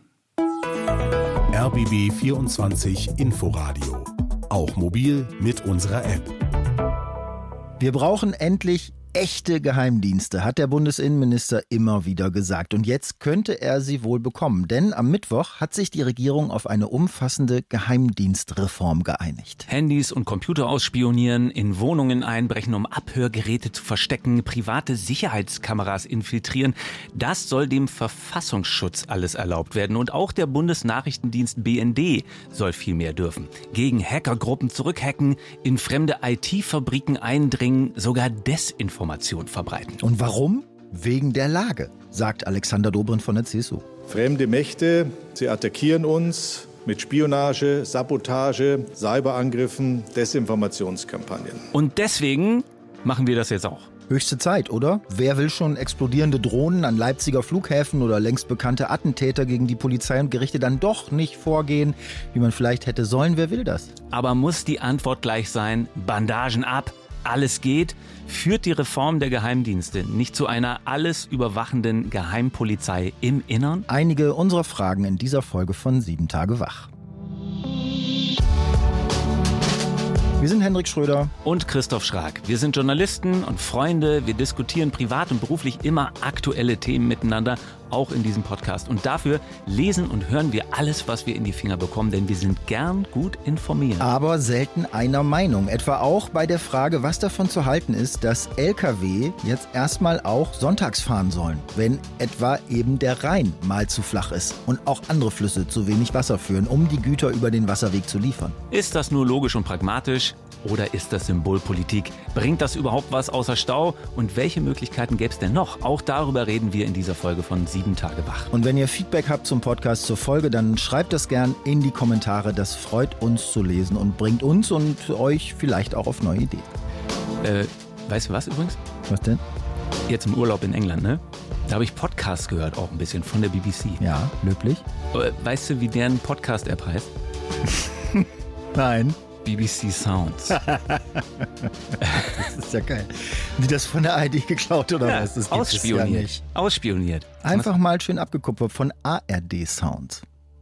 R B B vierundzwanzig Inforadio. Auch mobil mit unserer App. Wir brauchen endlich echte Geheimdienste, hat der Bundesinnenminister immer wieder gesagt. Und jetzt könnte er sie wohl bekommen. Denn am Mittwoch hat sich die Regierung auf eine umfassende Geheimdienstreform geeinigt. Handys und Computer ausspionieren, in Wohnungen einbrechen, um Abhörgeräte zu verstecken, private Sicherheitskameras infiltrieren. Das soll dem Verfassungsschutz alles erlaubt werden. Und auch der Bundesnachrichtendienst B N D soll viel mehr dürfen. Gegen Hackergruppen zurückhacken, in fremde I T-Fabriken eindringen, sogar Desinformation verbreiten. Und warum? Wegen der Lage, sagt Alexander Dobrindt von der C S U. Fremde Mächte, sie attackieren uns mit Spionage, Sabotage, Cyberangriffen, Desinformationskampagnen. Und deswegen machen wir das jetzt auch. Höchste Zeit, oder? Wer will schon explodierende Drohnen an Leipziger Flughäfen oder längst bekannte Attentäter gegen die Polizei und Gerichte dann doch nicht vorgehen, wie man vielleicht hätte sollen? Wer will das? Aber muss die Antwort gleich sein, Bandagen ab, alles geht? Führt die Reform der Geheimdienste nicht zu einer alles überwachenden Geheimpolizei im Innern? Einige unserer Fragen in dieser Folge von Sieben Tage Wach. Wir sind Hendrik Schröder und Christoph Schrag. Wir sind Journalisten und Freunde. Wir diskutieren privat und beruflich immer aktuelle Themen miteinander, auch in diesem Podcast. Und dafür lesen und hören wir alles, was wir in die Finger bekommen, denn wir sind gern gut informiert. Aber selten einer Meinung. Etwa auch bei der Frage, was davon zu halten ist, dass L K W jetzt erstmal auch sonntags fahren sollen, wenn etwa eben der Rhein mal zu flach ist und auch andere Flüsse zu wenig Wasser führen, um die Güter über den Wasserweg zu liefern. Ist das nur logisch und pragmatisch oder ist das Symbolpolitik? Bringt das überhaupt was außer Stau? Und welche Möglichkeiten gäbe es denn noch? Auch darüber reden wir in dieser Folge von sieben Tage wach. Und wenn ihr Feedback habt zum Podcast, zur Folge, dann schreibt das gern in die Kommentare. Das freut uns zu lesen und bringt uns und euch vielleicht auch auf neue Ideen. Äh, weißt du was übrigens? Was denn? Jetzt im Urlaub in England, ne? Da habe ich Podcasts gehört, auch ein bisschen von der B B C. Ja, löblich. Weißt du, wie deren Podcast-App heißt? Nein. B B C Sounds. Das ist ja geil. Wie das von der I D geklaut oder ja, was? Das ausspioniert. Ja nicht. Ausspioniert. Einfach mal schön abgekupfert von A R D Sounds.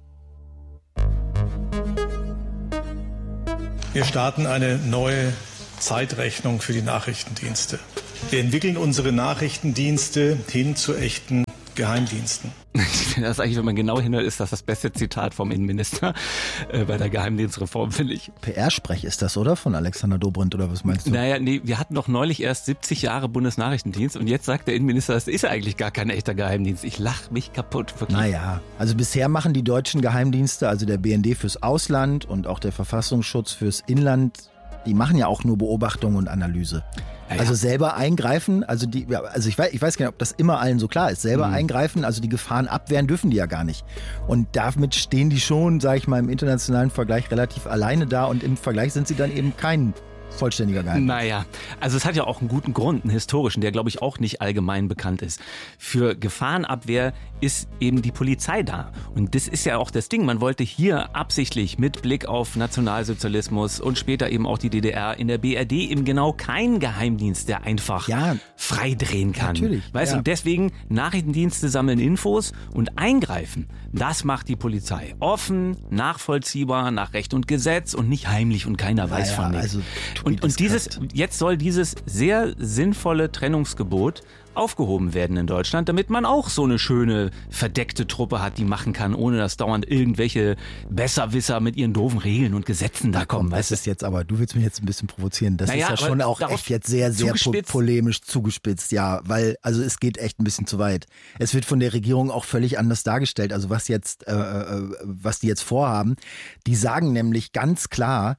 Wir starten eine neue Zeitrechnung für die Nachrichtendienste. Wir entwickeln unsere Nachrichtendienste hin zu echten Geheimdiensten. Das ist eigentlich, wenn man genau hinhört, ist das das beste Zitat vom Innenminister äh, bei der Geheimdienstreform, finde ich. P R-Sprech ist das, oder? Von Alexander Dobrindt, oder was meinst du? Naja, nee, wir hatten doch neulich erst siebzig Jahre Bundesnachrichtendienst und jetzt sagt der Innenminister, das ist eigentlich gar kein echter Geheimdienst. Ich lach mich kaputt. Wirklich. Naja, also bisher machen die deutschen Geheimdienste, also der B N D fürs Ausland und auch der Verfassungsschutz fürs Inland, die machen ja auch nur Beobachtung und Analyse. Ja, ja. Also selber eingreifen, also die, also ich weiß, ich weiß gar nicht, ob das immer allen so klar ist. Selber mhm. eingreifen, also die Gefahren abwehren dürfen die ja gar nicht. Und damit stehen die schon, sage ich mal, im internationalen Vergleich relativ alleine da und im Vergleich sind sie dann eben kein vollständiger Geheimdienst. Naja, also es hat ja auch einen guten Grund, einen historischen, der glaube ich auch nicht allgemein bekannt ist. Für Gefahrenabwehr ist eben die Polizei da. Und das ist ja auch das Ding. Man wollte hier absichtlich mit Blick auf Nationalsozialismus und später eben auch die D D R in der B R D eben genau keinen Geheimdienst, der einfach ja, freidrehen kann. Natürlich. Weißt du, ja. und deswegen Nachrichtendienste sammeln Infos und eingreifen. Das macht die Polizei. Offen, nachvollziehbar, nach Recht und Gesetz und nicht heimlich und keiner weiß ja, von nichts. Also Und, und dieses, jetzt soll dieses sehr sinnvolle Trennungsgebot aufgehoben werden in Deutschland, damit man auch so eine schöne verdeckte Truppe hat, die machen kann, ohne dass dauernd irgendwelche Besserwisser mit ihren doofen Regeln und Gesetzen da kommen. Das ist jetzt aber, du willst mich jetzt ein bisschen provozieren. Das naja, ist ja schon auch echt jetzt sehr, sehr po- polemisch zugespitzt, ja, weil, also es geht echt ein bisschen zu weit. Es wird von der Regierung auch völlig anders dargestellt. Also was jetzt, äh, was die jetzt vorhaben, die sagen nämlich ganz klar,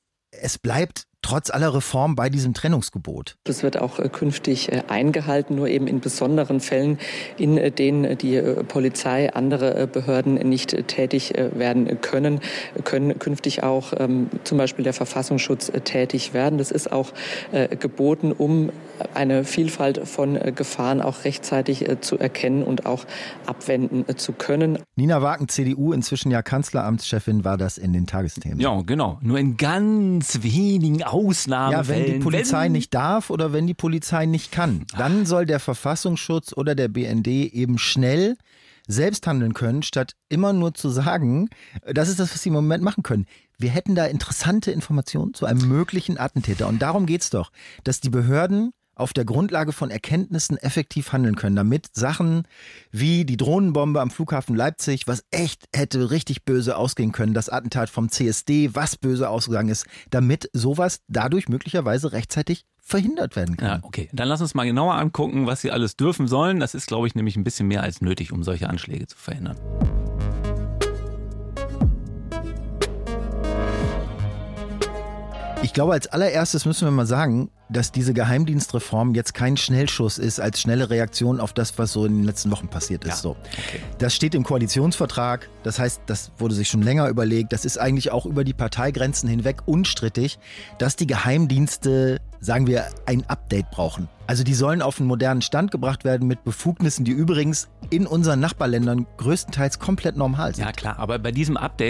es bleibt trotz aller Reform bei diesem Trennungsgebot. Das wird auch künftig eingehalten, nur eben in besonderen Fällen, in denen die Polizei, andere Behörden nicht tätig werden können, können künftig auch ähm, zum Beispiel der Verfassungsschutz tätig werden. Das ist auch äh, geboten, um eine Vielfalt von Gefahren auch rechtzeitig äh, zu erkennen und auch abwenden äh, zu können. Nina Wagen, C D U, inzwischen ja Kanzleramtschefin, war das in den Tagesthemen. Ja, genau. Nur in ganz wenigen Ausnahmefällen. Ja, wenn die Polizei wenn nicht darf oder wenn die Polizei nicht kann, dann soll der Verfassungsschutz oder der B N D eben schnell selbst handeln können, statt immer nur zu sagen, das ist das, was sie im Moment machen können. Wir hätten da interessante Informationen zu einem möglichen Attentäter. Und darum geht's doch, dass die Behörden auf der Grundlage von Erkenntnissen effektiv handeln können, damit Sachen wie die Drohnenbombe am Flughafen Leipzig, was echt hätte richtig böse ausgehen können, das Attentat vom C S D, was böse ausgegangen ist, damit sowas dadurch möglicherweise rechtzeitig verhindert werden kann. Ja, okay. Dann lass uns mal genauer angucken, was sie alles dürfen sollen. Das ist, glaube ich, nämlich ein bisschen mehr als nötig, um solche Anschläge zu verhindern. Ich glaube, als allererstes müssen wir mal sagen, dass diese Geheimdienstreform jetzt kein Schnellschuss ist als schnelle Reaktion auf das, was so in den letzten Wochen passiert ist. Ja, so. okay. Das steht im Koalitionsvertrag, das heißt, das wurde sich schon länger überlegt, das ist eigentlich auch über die Parteigrenzen hinweg unstrittig, dass die Geheimdienste, sagen wir, ein Update brauchen. Also die sollen auf einen modernen Stand gebracht werden mit Befugnissen, die übrigens in unseren Nachbarländern größtenteils komplett normal sind. Ja klar, aber bei diesem Update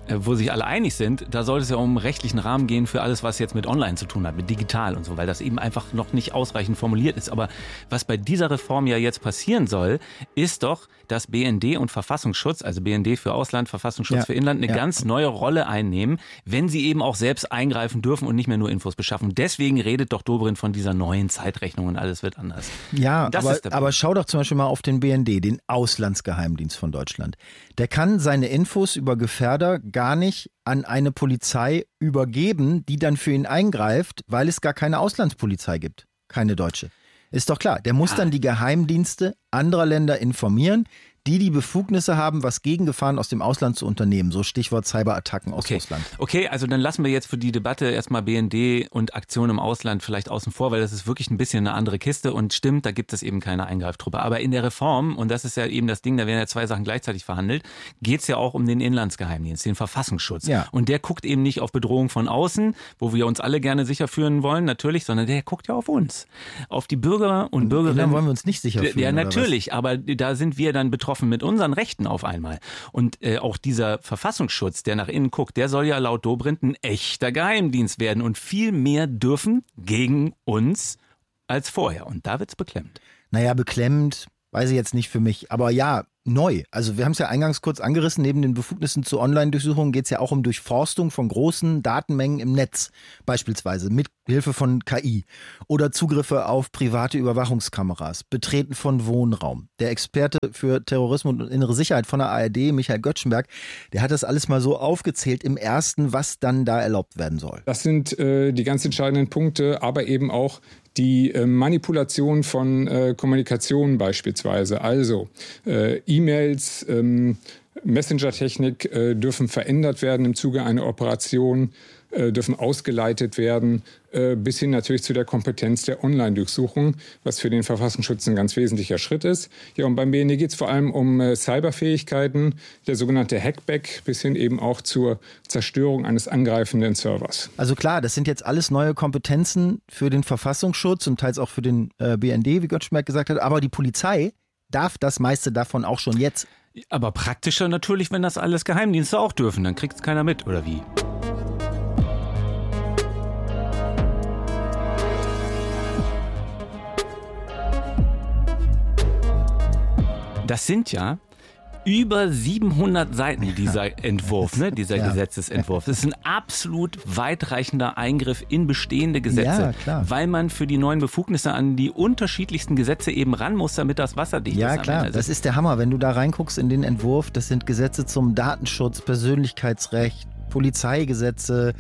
wo sich alle einig sind, da sollte es ja um rechtlichen Rahmen gehen für alles, was jetzt mit Online zu tun hat, mit digital und so, weil das eben einfach noch nicht ausreichend formuliert ist. Aber was bei dieser Reform ja jetzt passieren soll, ist doch, dass B N D und Verfassungsschutz, also B N D für Ausland, Verfassungsschutz ja, für Inland, eine ja. ganz neue Rolle einnehmen, wenn sie eben auch selbst eingreifen dürfen und nicht mehr nur Infos beschaffen. Deswegen redet doch Dobrindt von dieser neuen Zeitrechnung und alles wird anders. Ja, das aber, ist der aber schau doch zum Beispiel mal auf den B N D, den Auslandsgeheimdienst von Deutschland. Der kann seine Infos über Gefährder gar nicht an eine Polizei übergeben, die dann für ihn eingreift, weil es gar keine Auslandspolizei gibt. Keine deutsche. Ist doch klar, der muss dann die Geheimdienste anderer Länder informieren, die die Befugnisse haben, was gegen Gefahren aus dem Ausland zu unternehmen. So Stichwort Cyberattacken aus okay. Russland. Okay, also dann lassen wir jetzt für die Debatte erstmal B N D und Aktionen im Ausland vielleicht außen vor, weil das ist wirklich ein bisschen eine andere Kiste und stimmt, da gibt es eben keine Eingreiftruppe. Aber in der Reform, und das ist ja eben das Ding, da werden ja zwei Sachen gleichzeitig verhandelt, geht es ja auch um den Inlandsgeheimdienst, den Verfassungsschutz. Ja. Und der guckt eben nicht auf Bedrohung von außen, wo wir uns alle gerne sicher fühlen wollen, natürlich, sondern der guckt ja auf uns. Auf die Bürger und Bürgerinnen. Dann wollen wir uns nicht sicher fühlen. Ja, natürlich, aber da sind wir dann betroffen mit unseren Rechten auf einmal. Und äh, auch dieser Verfassungsschutz, der nach innen guckt, der soll ja laut Dobrindt ein echter Geheimdienst werden und viel mehr dürfen gegen uns als vorher. Und da wird's beklemmt. Naja, beklemmt, weiß ich jetzt nicht für mich. Aber ja, neu. Also wir haben es ja eingangs kurz angerissen, neben den Befugnissen zur Online-Durchsuchung geht es ja auch um Durchforstung von großen Datenmengen im Netz, beispielsweise mit Hilfe von K I oder Zugriffe auf private Überwachungskameras, Betreten von Wohnraum. Der Experte für Terrorismus und innere Sicherheit von der A R D, Michael Göttschenberg, der hat das alles mal so aufgezählt im ersten, was dann da erlaubt werden soll. Das sind äh, die ganz entscheidenden Punkte, aber eben auch die äh, Manipulation von äh, Kommunikation beispielsweise. Also äh, E-Mails, ähm, Messenger-Technik äh, dürfen verändert werden im Zuge einer Operation, äh, dürfen ausgeleitet werden, äh, bis hin natürlich zu der Kompetenz der Online-Durchsuchung, was für den Verfassungsschutz ein ganz wesentlicher Schritt ist. Ja, und beim B N D geht es vor allem um äh, Cyberfähigkeiten, der sogenannte Hackback, bis hin eben auch zur Zerstörung eines angreifenden Servers. Also klar, das sind jetzt alles neue Kompetenzen für den Verfassungsschutz und teils auch für den äh, B N D, wie Göttschenberg gesagt hat, aber die Polizei darf das meiste davon auch schon jetzt. Aber praktischer natürlich, wenn das alles Geheimdienste auch dürfen, dann kriegt es keiner mit, oder wie? Das sind ja über siebenhundert Seiten, dieser Entwurf, ne, dieser ja. Gesetzesentwurf. Das ist ein absolut weitreichender Eingriff in bestehende Gesetze, ja, klar. weil man für die neuen Befugnisse an die unterschiedlichsten Gesetze eben ran muss, damit das wasserdicht ja, ist. Ja, klar, also das ist der Hammer. Wenn du da reinguckst in den Entwurf, das sind Gesetze zum Datenschutz, Persönlichkeitsrecht, Polizeigesetze,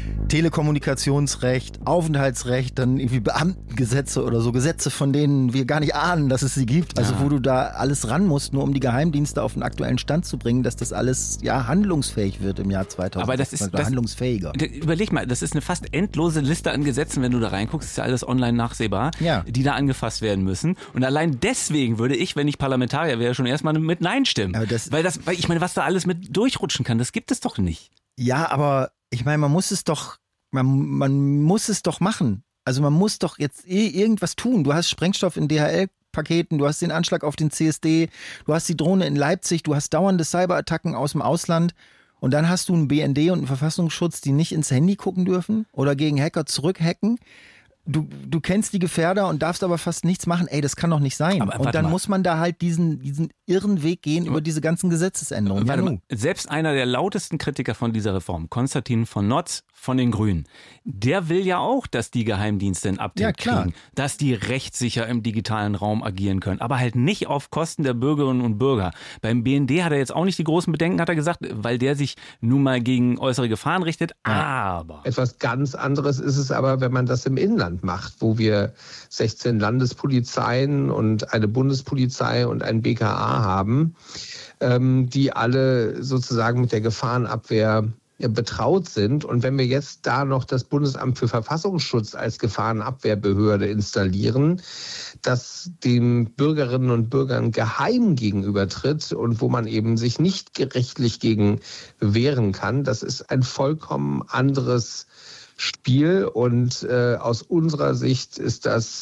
Telekommunikationsrecht, Aufenthaltsrecht, dann irgendwie Beamtengesetze oder so Gesetze, von denen wir gar nicht ahnen, dass es sie gibt. Also ja. wo du da alles ran musst, nur um die Geheimdienste auf den aktuellen Stand zu bringen, dass das alles ja handlungsfähig wird im Jahr zweitausend. Aber das ist das, handlungsfähiger. Überleg mal, das ist eine fast endlose Liste an Gesetzen, wenn du da reinguckst, ist ja alles online nachsehbar, ja. die da angefasst werden müssen. Und allein deswegen würde ich, wenn ich Parlamentarier wäre, schon erstmal mit Nein stimmen. Aber das, weil das, weil ich meine, was da alles mit durchrutschen kann, das gibt es doch nicht. Ja, aber ich meine, man muss es doch, man, man muss es doch machen. Also man muss doch jetzt irgendwas tun. Du hast Sprengstoff in D H L-Paketen, du hast den Anschlag auf den C S D, du hast die Drohne in Leipzig, du hast dauernde Cyberattacken aus dem Ausland und dann hast du einen B N D und einen Verfassungsschutz, die nicht ins Handy gucken dürfen oder gegen Hacker zurückhacken. Du, du kennst die Gefährder und darfst aber fast nichts machen. Ey, das kann doch nicht sein. Aber, und dann mal. muss man da halt diesen, diesen irren Weg gehen über diese ganzen Gesetzesänderungen. Ja, mal, selbst einer der lautesten Kritiker von dieser Reform, Konstantin von Notz von den Grünen, der will ja auch, dass die Geheimdienste ein Update ja, klar. kriegen, dass die rechtssicher im digitalen Raum agieren können, aber halt nicht auf Kosten der Bürgerinnen und Bürger. Beim B N D hat er jetzt auch nicht die großen Bedenken, hat er gesagt, weil der sich nun mal gegen äußere Gefahren richtet, aber... Etwas ganz anderes ist es aber, wenn man das im Inland macht, wo wir sechzehn Landespolizeien und eine Bundespolizei und ein B K A haben, ähm, die alle sozusagen mit der Gefahrenabwehr betraut sind. Und wenn wir jetzt da noch das Bundesamt für Verfassungsschutz als Gefahrenabwehrbehörde installieren, das den Bürgerinnen und Bürgern geheim gegenübertritt und wo man eben sich nicht rechtlich gegen wehren kann, das ist ein vollkommen anderes Spiel. Und äh, aus unserer Sicht ist das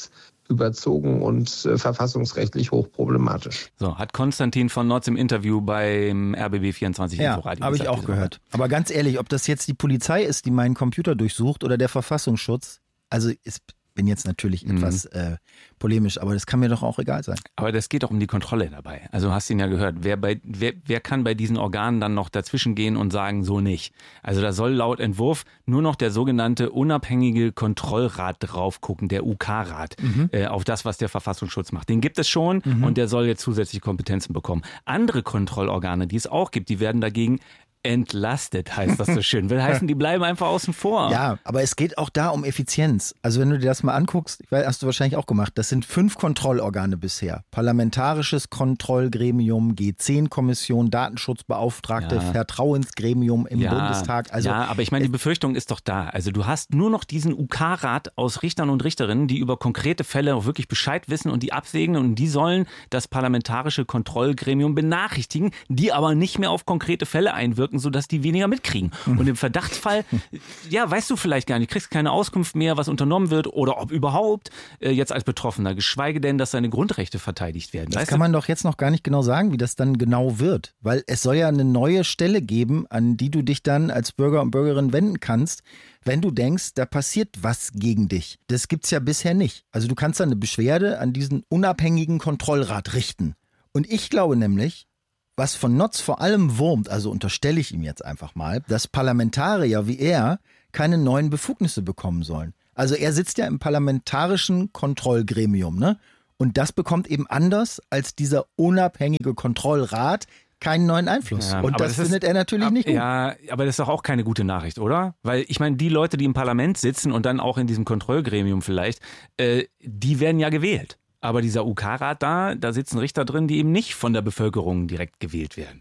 überzogen und äh, verfassungsrechtlich hochproblematisch. So, hat Konstantin von Notz im Interview beim R B B vierundzwanzig ja, Inforadio habe ich auch gehört. Aber ganz ehrlich, ob das jetzt die Polizei ist, die meinen Computer durchsucht oder der Verfassungsschutz, also ist... bin jetzt natürlich etwas äh, polemisch, aber das kann mir doch auch egal sein. Aber das geht doch um die Kontrolle dabei. Also hast du ihn ja gehört. Wer, bei, wer, wer kann bei diesen Organen dann noch dazwischen gehen und sagen, so nicht? Also da soll laut Entwurf nur noch der sogenannte unabhängige Kontrollrat drauf gucken, der U K-Rat, mhm. äh, auf das, was der Verfassungsschutz macht. Den gibt es schon mhm. und der soll jetzt zusätzliche Kompetenzen bekommen. Andere Kontrollorgane, die es auch gibt, die werden dagegen entlastet, heißt das so schön. Will heißen, die bleiben einfach außen vor. Ja, aber es geht auch da um Effizienz. Also wenn du dir das mal anguckst, ich weiß, hast du wahrscheinlich auch gemacht, das sind fünf Kontrollorgane bisher. Parlamentarisches Kontrollgremium, G zehn Kommission, Datenschutzbeauftragte, ja. Vertrauensgremium im ja, Bundestag. Also, ja, aber ich meine, die Befürchtung ist doch da. Also du hast nur noch diesen U K-Rat aus Richtern und Richterinnen, die über konkrete Fälle auch wirklich Bescheid wissen und die absegnen und die sollen das parlamentarische Kontrollgremium benachrichtigen, die aber nicht mehr auf konkrete Fälle einwirken, sodass die weniger mitkriegen. Mhm. Und im Verdachtsfall, ja, weißt du vielleicht gar nicht, kriegst keine Auskunft mehr, was unternommen wird oder ob überhaupt äh, jetzt als Betroffener, geschweige denn, dass seine Grundrechte verteidigt werden. Das weißt kann du? man doch jetzt noch gar nicht genau sagen, wie das dann genau wird, weil es soll ja eine neue Stelle geben, an die du dich dann als Bürger und Bürgerin wenden kannst, wenn du denkst, da passiert was gegen dich. Das gibt's ja bisher nicht. Also du kannst dann eine Beschwerde an diesen unabhängigen Kontrollrat richten. Und ich glaube nämlich, was von Notz vor allem wurmt, also unterstelle ich ihm jetzt einfach mal, dass Parlamentarier wie er keine neuen Befugnisse bekommen sollen. Also er sitzt ja im parlamentarischen Kontrollgremium, ne? Und das bekommt eben anders als dieser unabhängige Kontrollrat keinen neuen Einfluss. Ja, und das, das findet ist, er natürlich ab, nicht gut. Ja, aber das ist doch auch keine gute Nachricht, oder? Weil ich meine, die Leute, die im Parlament sitzen und dann auch in diesem Kontrollgremium vielleicht, äh, die werden ja gewählt. Aber dieser U K-Rat da, da sitzen Richter drin, die eben nicht von der Bevölkerung direkt gewählt werden.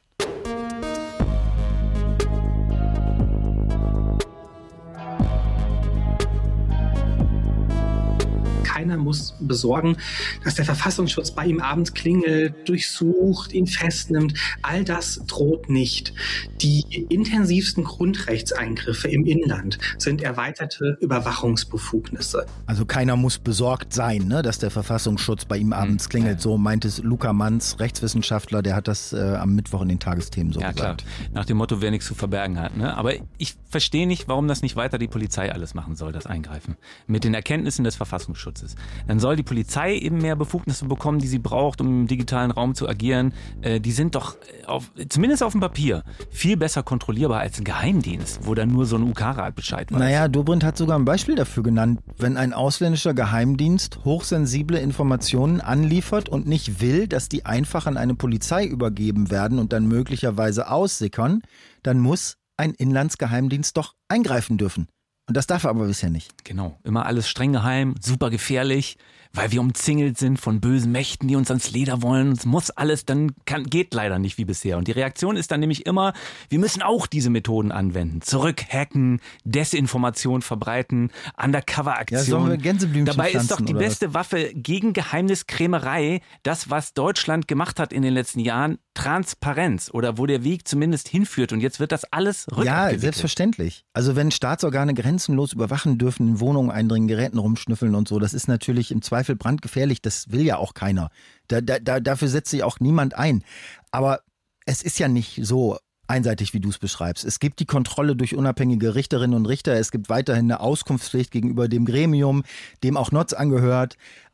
Keiner muss besorgen, dass der Verfassungsschutz bei ihm abends klingelt, durchsucht, ihn festnimmt. All das droht nicht. Die intensivsten Grundrechtseingriffe im Inland sind erweiterte Überwachungsbefugnisse. Also keiner muss besorgt sein, ne, dass der Verfassungsschutz bei ihm abends klingelt. So meint es Luca Manz, Rechtswissenschaftler, der hat das äh, am Mittwoch in den Tagesthemen so ja, gesagt. Klar. Nach dem Motto, wer nichts zu verbergen hat. Ne? Aber ich verstehe nicht, warum das nicht weiter die Polizei alles machen soll, das Eingreifen. Mit den Erkenntnissen des Verfassungsschutzes. Dann soll die Polizei eben mehr Befugnisse bekommen, die sie braucht, um im digitalen Raum zu agieren. Äh, die sind doch, auf, zumindest auf dem Papier, viel besser kontrollierbar als ein Geheimdienst, wo dann nur so ein U K-Rat Bescheid weiß. Naja, Dobrindt hat sogar ein Beispiel dafür genannt. Wenn ein ausländischer Geheimdienst hochsensible Informationen anliefert und nicht will, dass die einfach an eine Polizei übergeben werden und dann möglicherweise aussickern, dann muss ein Inlandsgeheimdienst doch eingreifen dürfen. Und das darf er aber bisher nicht. Genau, immer alles streng geheim, super gefährlich, weil wir umzingelt sind von bösen Mächten, die uns ans Leder wollen. Es muss alles, dann kann, geht leider nicht wie bisher. Und die Reaktion ist dann nämlich immer, wir müssen auch diese Methoden anwenden. Zurückhacken, Desinformation verbreiten, Undercover-Aktionen. Ja, sollen wir Gänseblümchen Dabei ist doch die oder beste was? Waffe gegen Geheimniskrämerei, das, was Deutschland gemacht hat in den letzten Jahren, Transparenz oder wo der Weg zumindest hinführt. Und jetzt wird das alles rückabgewickelt. Ja, selbstverständlich. Also wenn Staatsorgane grenzenlos überwachen dürfen, in Wohnungen eindringen, Geräten rumschnüffeln und so, das ist natürlich im Zweifel brandgefährlich. Das will ja auch keiner. Da, da, da, dafür setzt sich auch niemand ein. Aber es ist ja nicht so einseitig, wie du es beschreibst. Es gibt die Kontrolle durch unabhängige Richterinnen und Richter. Es gibt weiterhin eine Auskunftspflicht gegenüber dem Gremium, dem auch Notz angehört.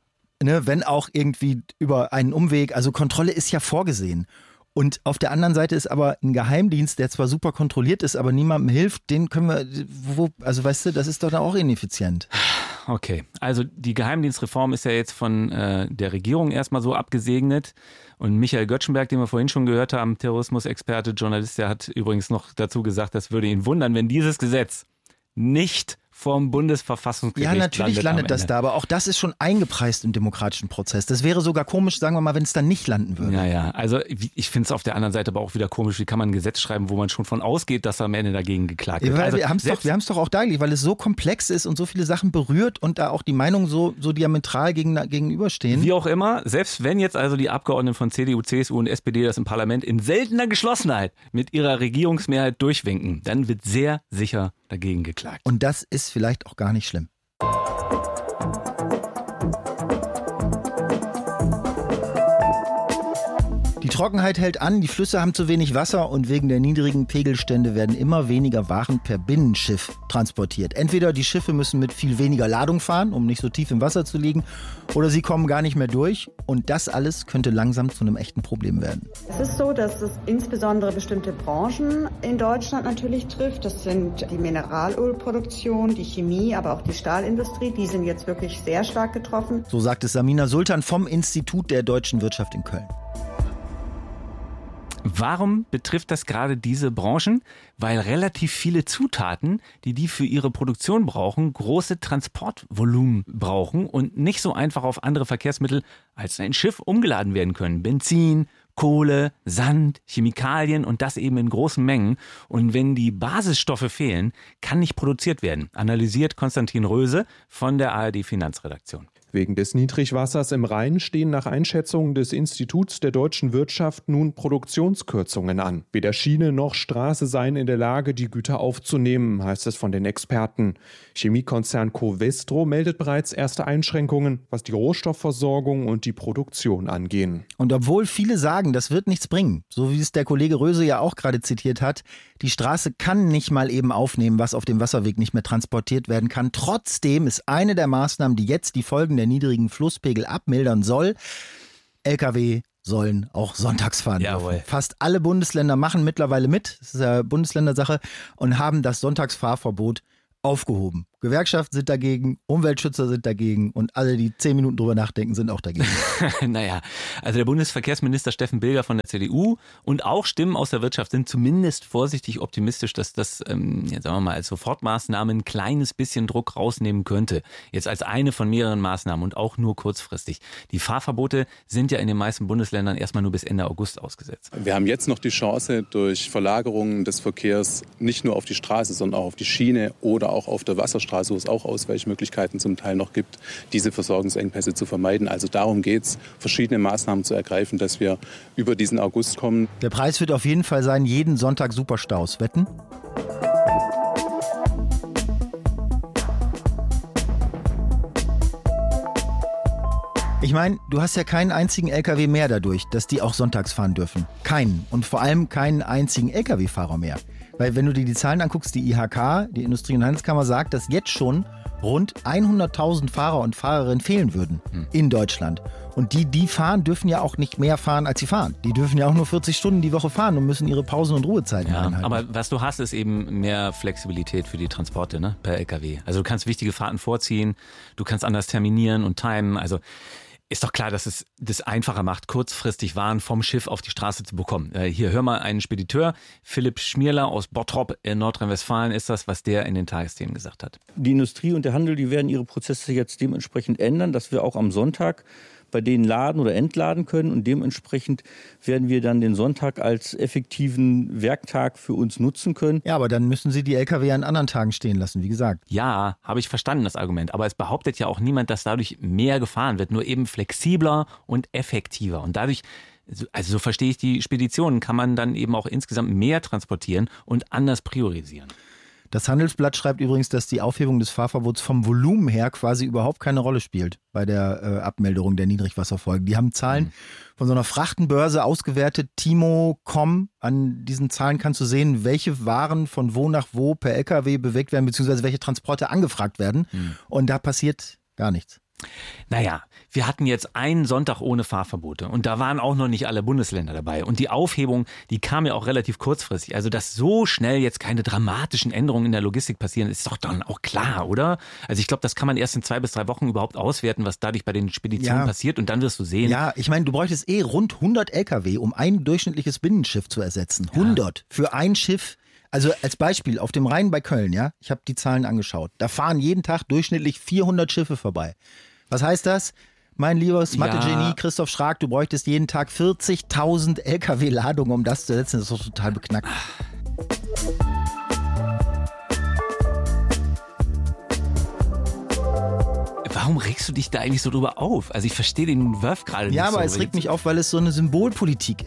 Ne, wenn auch irgendwie über einen Umweg. Also Kontrolle ist ja vorgesehen. Und auf der anderen Seite ist aber ein Geheimdienst, der zwar super kontrolliert ist, aber niemandem hilft, den können wir, wo, also weißt du, das ist doch dann auch ineffizient. Okay, also die Geheimdienstreform ist ja jetzt von äh, der Regierung erstmal so abgesegnet. Und Michael Göttschenberg, den wir vorhin schon gehört haben, Terrorismusexperte, Journalist, der hat übrigens noch dazu gesagt, das würde ihn wundern, wenn dieses Gesetz nicht vom Bundesverfassungsgericht landet. Ja, natürlich landet, landet das da, aber auch das ist schon eingepreist im demokratischen Prozess. Das wäre sogar komisch, sagen wir mal, wenn es dann nicht landen würde. Ja, ja, also ich finde es auf der anderen Seite aber auch wieder komisch, wie kann man ein Gesetz schreiben, wo man schon von ausgeht, dass am Ende dagegen geklagt wird. Ja, also wir haben es doch, wir haben's doch auch dargelegt, weil es so komplex ist und so viele Sachen berührt und da auch die Meinungen so, so diametral gegen, gegenüberstehen. Wie auch immer, selbst wenn jetzt also die Abgeordneten von C D U, C S U und S P D das im Parlament in seltener Geschlossenheit mit ihrer Regierungsmehrheit durchwinken, dann wird sehr sicher dagegen geklagt. Und das ist vielleicht auch gar nicht schlimm. Die Trockenheit hält an, die Flüsse haben zu wenig Wasser und wegen der niedrigen Pegelstände werden immer weniger Waren per Binnenschiff transportiert. Entweder die Schiffe müssen mit viel weniger Ladung fahren, um nicht so tief im Wasser zu liegen, oder sie kommen gar nicht mehr durch. Und das alles könnte langsam zu einem echten Problem werden. Es ist so, dass es insbesondere bestimmte Branchen in Deutschland natürlich trifft. Das sind die Mineralölproduktion, die Chemie, aber auch die Stahlindustrie. Die sind jetzt wirklich sehr stark getroffen. So sagt es Samina Sultan vom Institut der deutschen Wirtschaft in Köln. Warum betrifft das gerade diese Branchen? Weil relativ viele Zutaten, die die für ihre Produktion brauchen, große Transportvolumen brauchen und nicht so einfach auf andere Verkehrsmittel als ein Schiff umgeladen werden können. Benzin, Kohle, Sand, Chemikalien und das eben in großen Mengen. Und wenn die Basisstoffe fehlen, kann nicht produziert werden, analysiert Konstantin Röse von der A R D Finanzredaktion. Wegen des Niedrigwassers im Rhein stehen nach Einschätzung des Instituts der deutschen Wirtschaft nun Produktionskürzungen an. Weder Schiene noch Straße seien in der Lage, die Güter aufzunehmen, heißt es von den Experten. Chemiekonzern Covestro meldet bereits erste Einschränkungen, was die Rohstoffversorgung und die Produktion angehen. Und obwohl viele sagen, das wird nichts bringen, so wie es der Kollege Röse ja auch gerade zitiert hat, die Straße kann nicht mal eben aufnehmen, was auf dem Wasserweg nicht mehr transportiert werden kann. Trotzdem ist eine der Maßnahmen, die jetzt die Folgen der niedrigen Flusspegel abmildern soll, L K W sollen auch sonntags fahren dürfen. Fast alle Bundesländer machen mittlerweile mit, das ist ja Bundesländersache, und haben das Sonntagsfahrverbot aufgehoben. Gewerkschaften sind dagegen, Umweltschützer sind dagegen und alle, die zehn Minuten drüber nachdenken, sind auch dagegen. Naja, also der Bundesverkehrsminister Steffen Bilger von der C D U und auch Stimmen aus der Wirtschaft sind zumindest vorsichtig optimistisch, dass das, ähm, ja, sagen wir mal, als Sofortmaßnahme ein kleines bisschen Druck rausnehmen könnte. Jetzt als eine von mehreren Maßnahmen und auch nur kurzfristig. Die Fahrverbote sind ja in den meisten Bundesländern erstmal nur bis Ende August ausgesetzt. Wir haben jetzt noch die Chance, durch Verlagerungen des Verkehrs nicht nur auf die Straße, sondern auch auf die Schiene oder auch auf der Wasserstraße, wo es auch Ausweichmöglichkeiten zum Teil noch gibt, diese Versorgungsengpässe zu vermeiden. Also darum geht es, verschiedene Maßnahmen zu ergreifen, dass wir über diesen August kommen. Der Preis wird auf jeden Fall sein, jeden Sonntag Superstaus. Wetten? Ich meine, du hast ja keinen einzigen L K W mehr dadurch, dass die auch sonntags fahren dürfen. Keinen. Und vor allem keinen einzigen L K W-Fahrer mehr. Weil wenn du dir die Zahlen anguckst, die I H K, die Industrie- und Handelskammer, sagt, dass jetzt schon rund hunderttausend Fahrer und Fahrerinnen fehlen würden hm. in Deutschland. Und die, die fahren, dürfen ja auch nicht mehr fahren, als sie fahren. Die dürfen ja auch nur vierzig Stunden die Woche fahren und müssen ihre Pausen und Ruhezeiten ja, einhalten. Aber was du hast, ist eben mehr Flexibilität für die Transporte, ne, per L K W. Also du kannst wichtige Fahrten vorziehen, du kannst anders terminieren und timen. Also ist doch klar, dass es das einfacher macht, kurzfristig Waren vom Schiff auf die Straße zu bekommen. Äh, hier, hör mal einen Spediteur, Philipp Schmierler aus Bottrop in Nordrhein-Westfalen ist das, was der in den Tagesthemen gesagt hat. Die Industrie und der Handel, die werden ihre Prozesse jetzt dementsprechend ändern, dass wir auch am Sonntag bei denen laden oder entladen können und dementsprechend werden wir dann den Sonntag als effektiven Werktag für uns nutzen können. Ja, aber dann müssen Sie die L K W an anderen Tagen stehen lassen, wie gesagt. Ja, habe ich verstanden, das Argument. Aber es behauptet ja auch niemand, dass dadurch mehr gefahren wird, nur eben flexibler und effektiver. Und dadurch, also so verstehe ich die Speditionen, kann man dann eben auch insgesamt mehr transportieren und anders priorisieren. Das Handelsblatt schreibt übrigens, dass die Aufhebung des Fahrverbots vom Volumen her quasi überhaupt keine Rolle spielt bei der äh, Abmilderung der Niedrigwasserfolgen. Die haben Zahlen mhm. von so einer Frachtenbörse ausgewertet, Timo Punkt com. An diesen Zahlen kannst du sehen, welche Waren von wo nach wo per L K W bewegt werden, beziehungsweise welche Transporte angefragt werden. Mhm. Und da passiert gar nichts. Naja, wir hatten jetzt einen Sonntag ohne Fahrverbote und da waren auch noch nicht alle Bundesländer dabei. Und die Aufhebung, die kam ja auch relativ kurzfristig. Also, dass so schnell jetzt keine dramatischen Änderungen in der Logistik passieren, ist doch dann auch klar, oder? Also ich glaube, das kann man erst in zwei bis drei Wochen überhaupt auswerten, was dadurch bei den Speditionen ja. passiert und dann wirst du sehen. Ja, ich meine, du bräuchtest eh rund hundert L K W, um ein durchschnittliches Binnenschiff zu ersetzen. hundert ja. für ein Schiff. Also als Beispiel, auf dem Rhein bei Köln, ja, ich habe die Zahlen angeschaut, da fahren jeden Tag durchschnittlich vierhundert Schiffe vorbei. Was heißt das? Mein liebes Mathe-Genie ja. Christoph Schrag, du bräuchtest jeden Tag vierzigtausend L K W-Ladungen, um das zu setzen. Das ist doch total beknackt. Warum regst du dich da eigentlich so drüber auf? Also ich verstehe den Wurf gerade nicht. Ja, aber so. es regt mich auf, weil es so eine Symbolpolitik ist.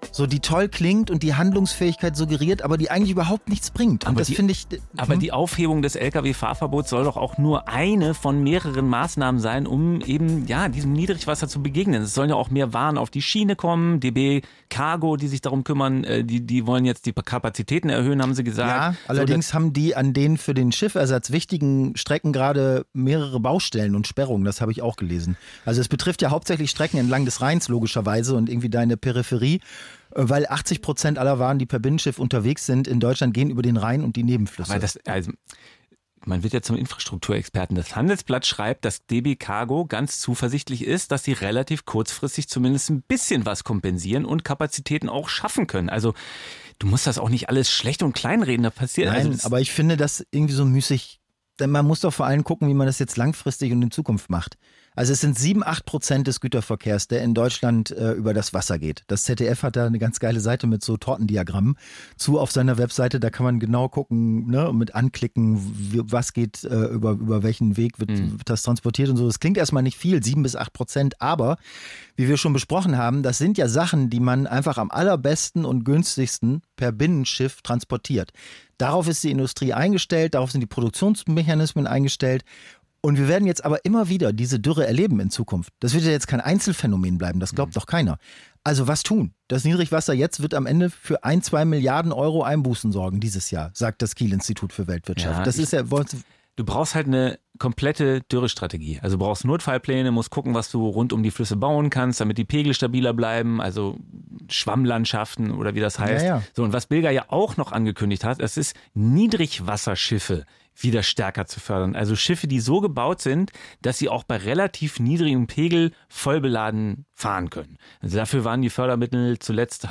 So, die toll klingt und die Handlungsfähigkeit suggeriert, aber die eigentlich überhaupt nichts bringt. Und aber das finde ich. Hm? Aber die Aufhebung des L K W-Fahrverbots soll doch auch nur eine von mehreren Maßnahmen sein, um eben ja diesem Niedrigwasser zu begegnen. Es sollen ja auch mehr Waren auf die Schiene kommen. D B Cargo, die sich darum kümmern, die, die wollen jetzt die Kapazitäten erhöhen, haben sie gesagt. Ja, allerdings so, haben die an den für den Schiffersatz wichtigen Strecken gerade mehrere Baustellen und Sperrungen. Das habe ich auch gelesen. Also es betrifft ja hauptsächlich Strecken entlang des Rheins logischerweise und irgendwie deine Peripherie. Weil achtzig Prozent aller Waren, die per Binnenschiff unterwegs sind in Deutschland, gehen über den Rhein und die Nebenflüsse. Aber das, also, man wird ja zum Infrastrukturexperten. Das Handelsblatt schreibt, dass D B Cargo ganz zuversichtlich ist, dass sie relativ kurzfristig zumindest ein bisschen was kompensieren und Kapazitäten auch schaffen können. Also du musst das auch nicht alles schlecht und kleinreden, da passiert. Nein, also aber ich finde das irgendwie so müßig. Denn man muss doch vor allem gucken, wie man das jetzt langfristig und in Zukunft macht. Also es sind sieben, acht Prozent des Güterverkehrs, der in Deutschland äh, über das Wasser geht. Das Z D F hat da eine ganz geile Seite mit so Tortendiagrammen zu auf seiner Webseite. Da kann man genau gucken, ne, mit anklicken, wie, was geht, äh, über, über welchen Weg wird, mhm. wird das transportiert und so. Das klingt erstmal nicht viel, sieben bis acht Prozent, aber wie wir schon besprochen haben, das sind ja Sachen, die man einfach am allerbesten und günstigsten per Binnenschiff transportiert. Darauf ist die Industrie eingestellt, darauf sind die Produktionsmechanismen eingestellt. Und wir werden jetzt aber immer wieder diese Dürre erleben in Zukunft. Das wird ja jetzt kein Einzelfenomen bleiben, das glaubt mhm. doch keiner. Also was tun? Das Niedrigwasser jetzt wird am Ende für ein, zwei Milliarden Euro Einbußen sorgen dieses Jahr, sagt das Kiel-Institut für Weltwirtschaft. Ja, das ist ja... Du brauchst halt eine komplette Dürrestrategie. Also du brauchst Notfallpläne, musst gucken, was du rund um die Flüsse bauen kannst, damit die Pegel stabiler bleiben, also Schwammlandschaften oder wie das heißt. Ja, ja. So, und was Bilger ja auch noch angekündigt hat, es ist Niedrigwasserschiffe wieder stärker zu fördern. Also Schiffe, die so gebaut sind, dass sie auch bei relativ niedrigem Pegel vollbeladen fahren können. Also dafür waren die Fördermittel zuletzt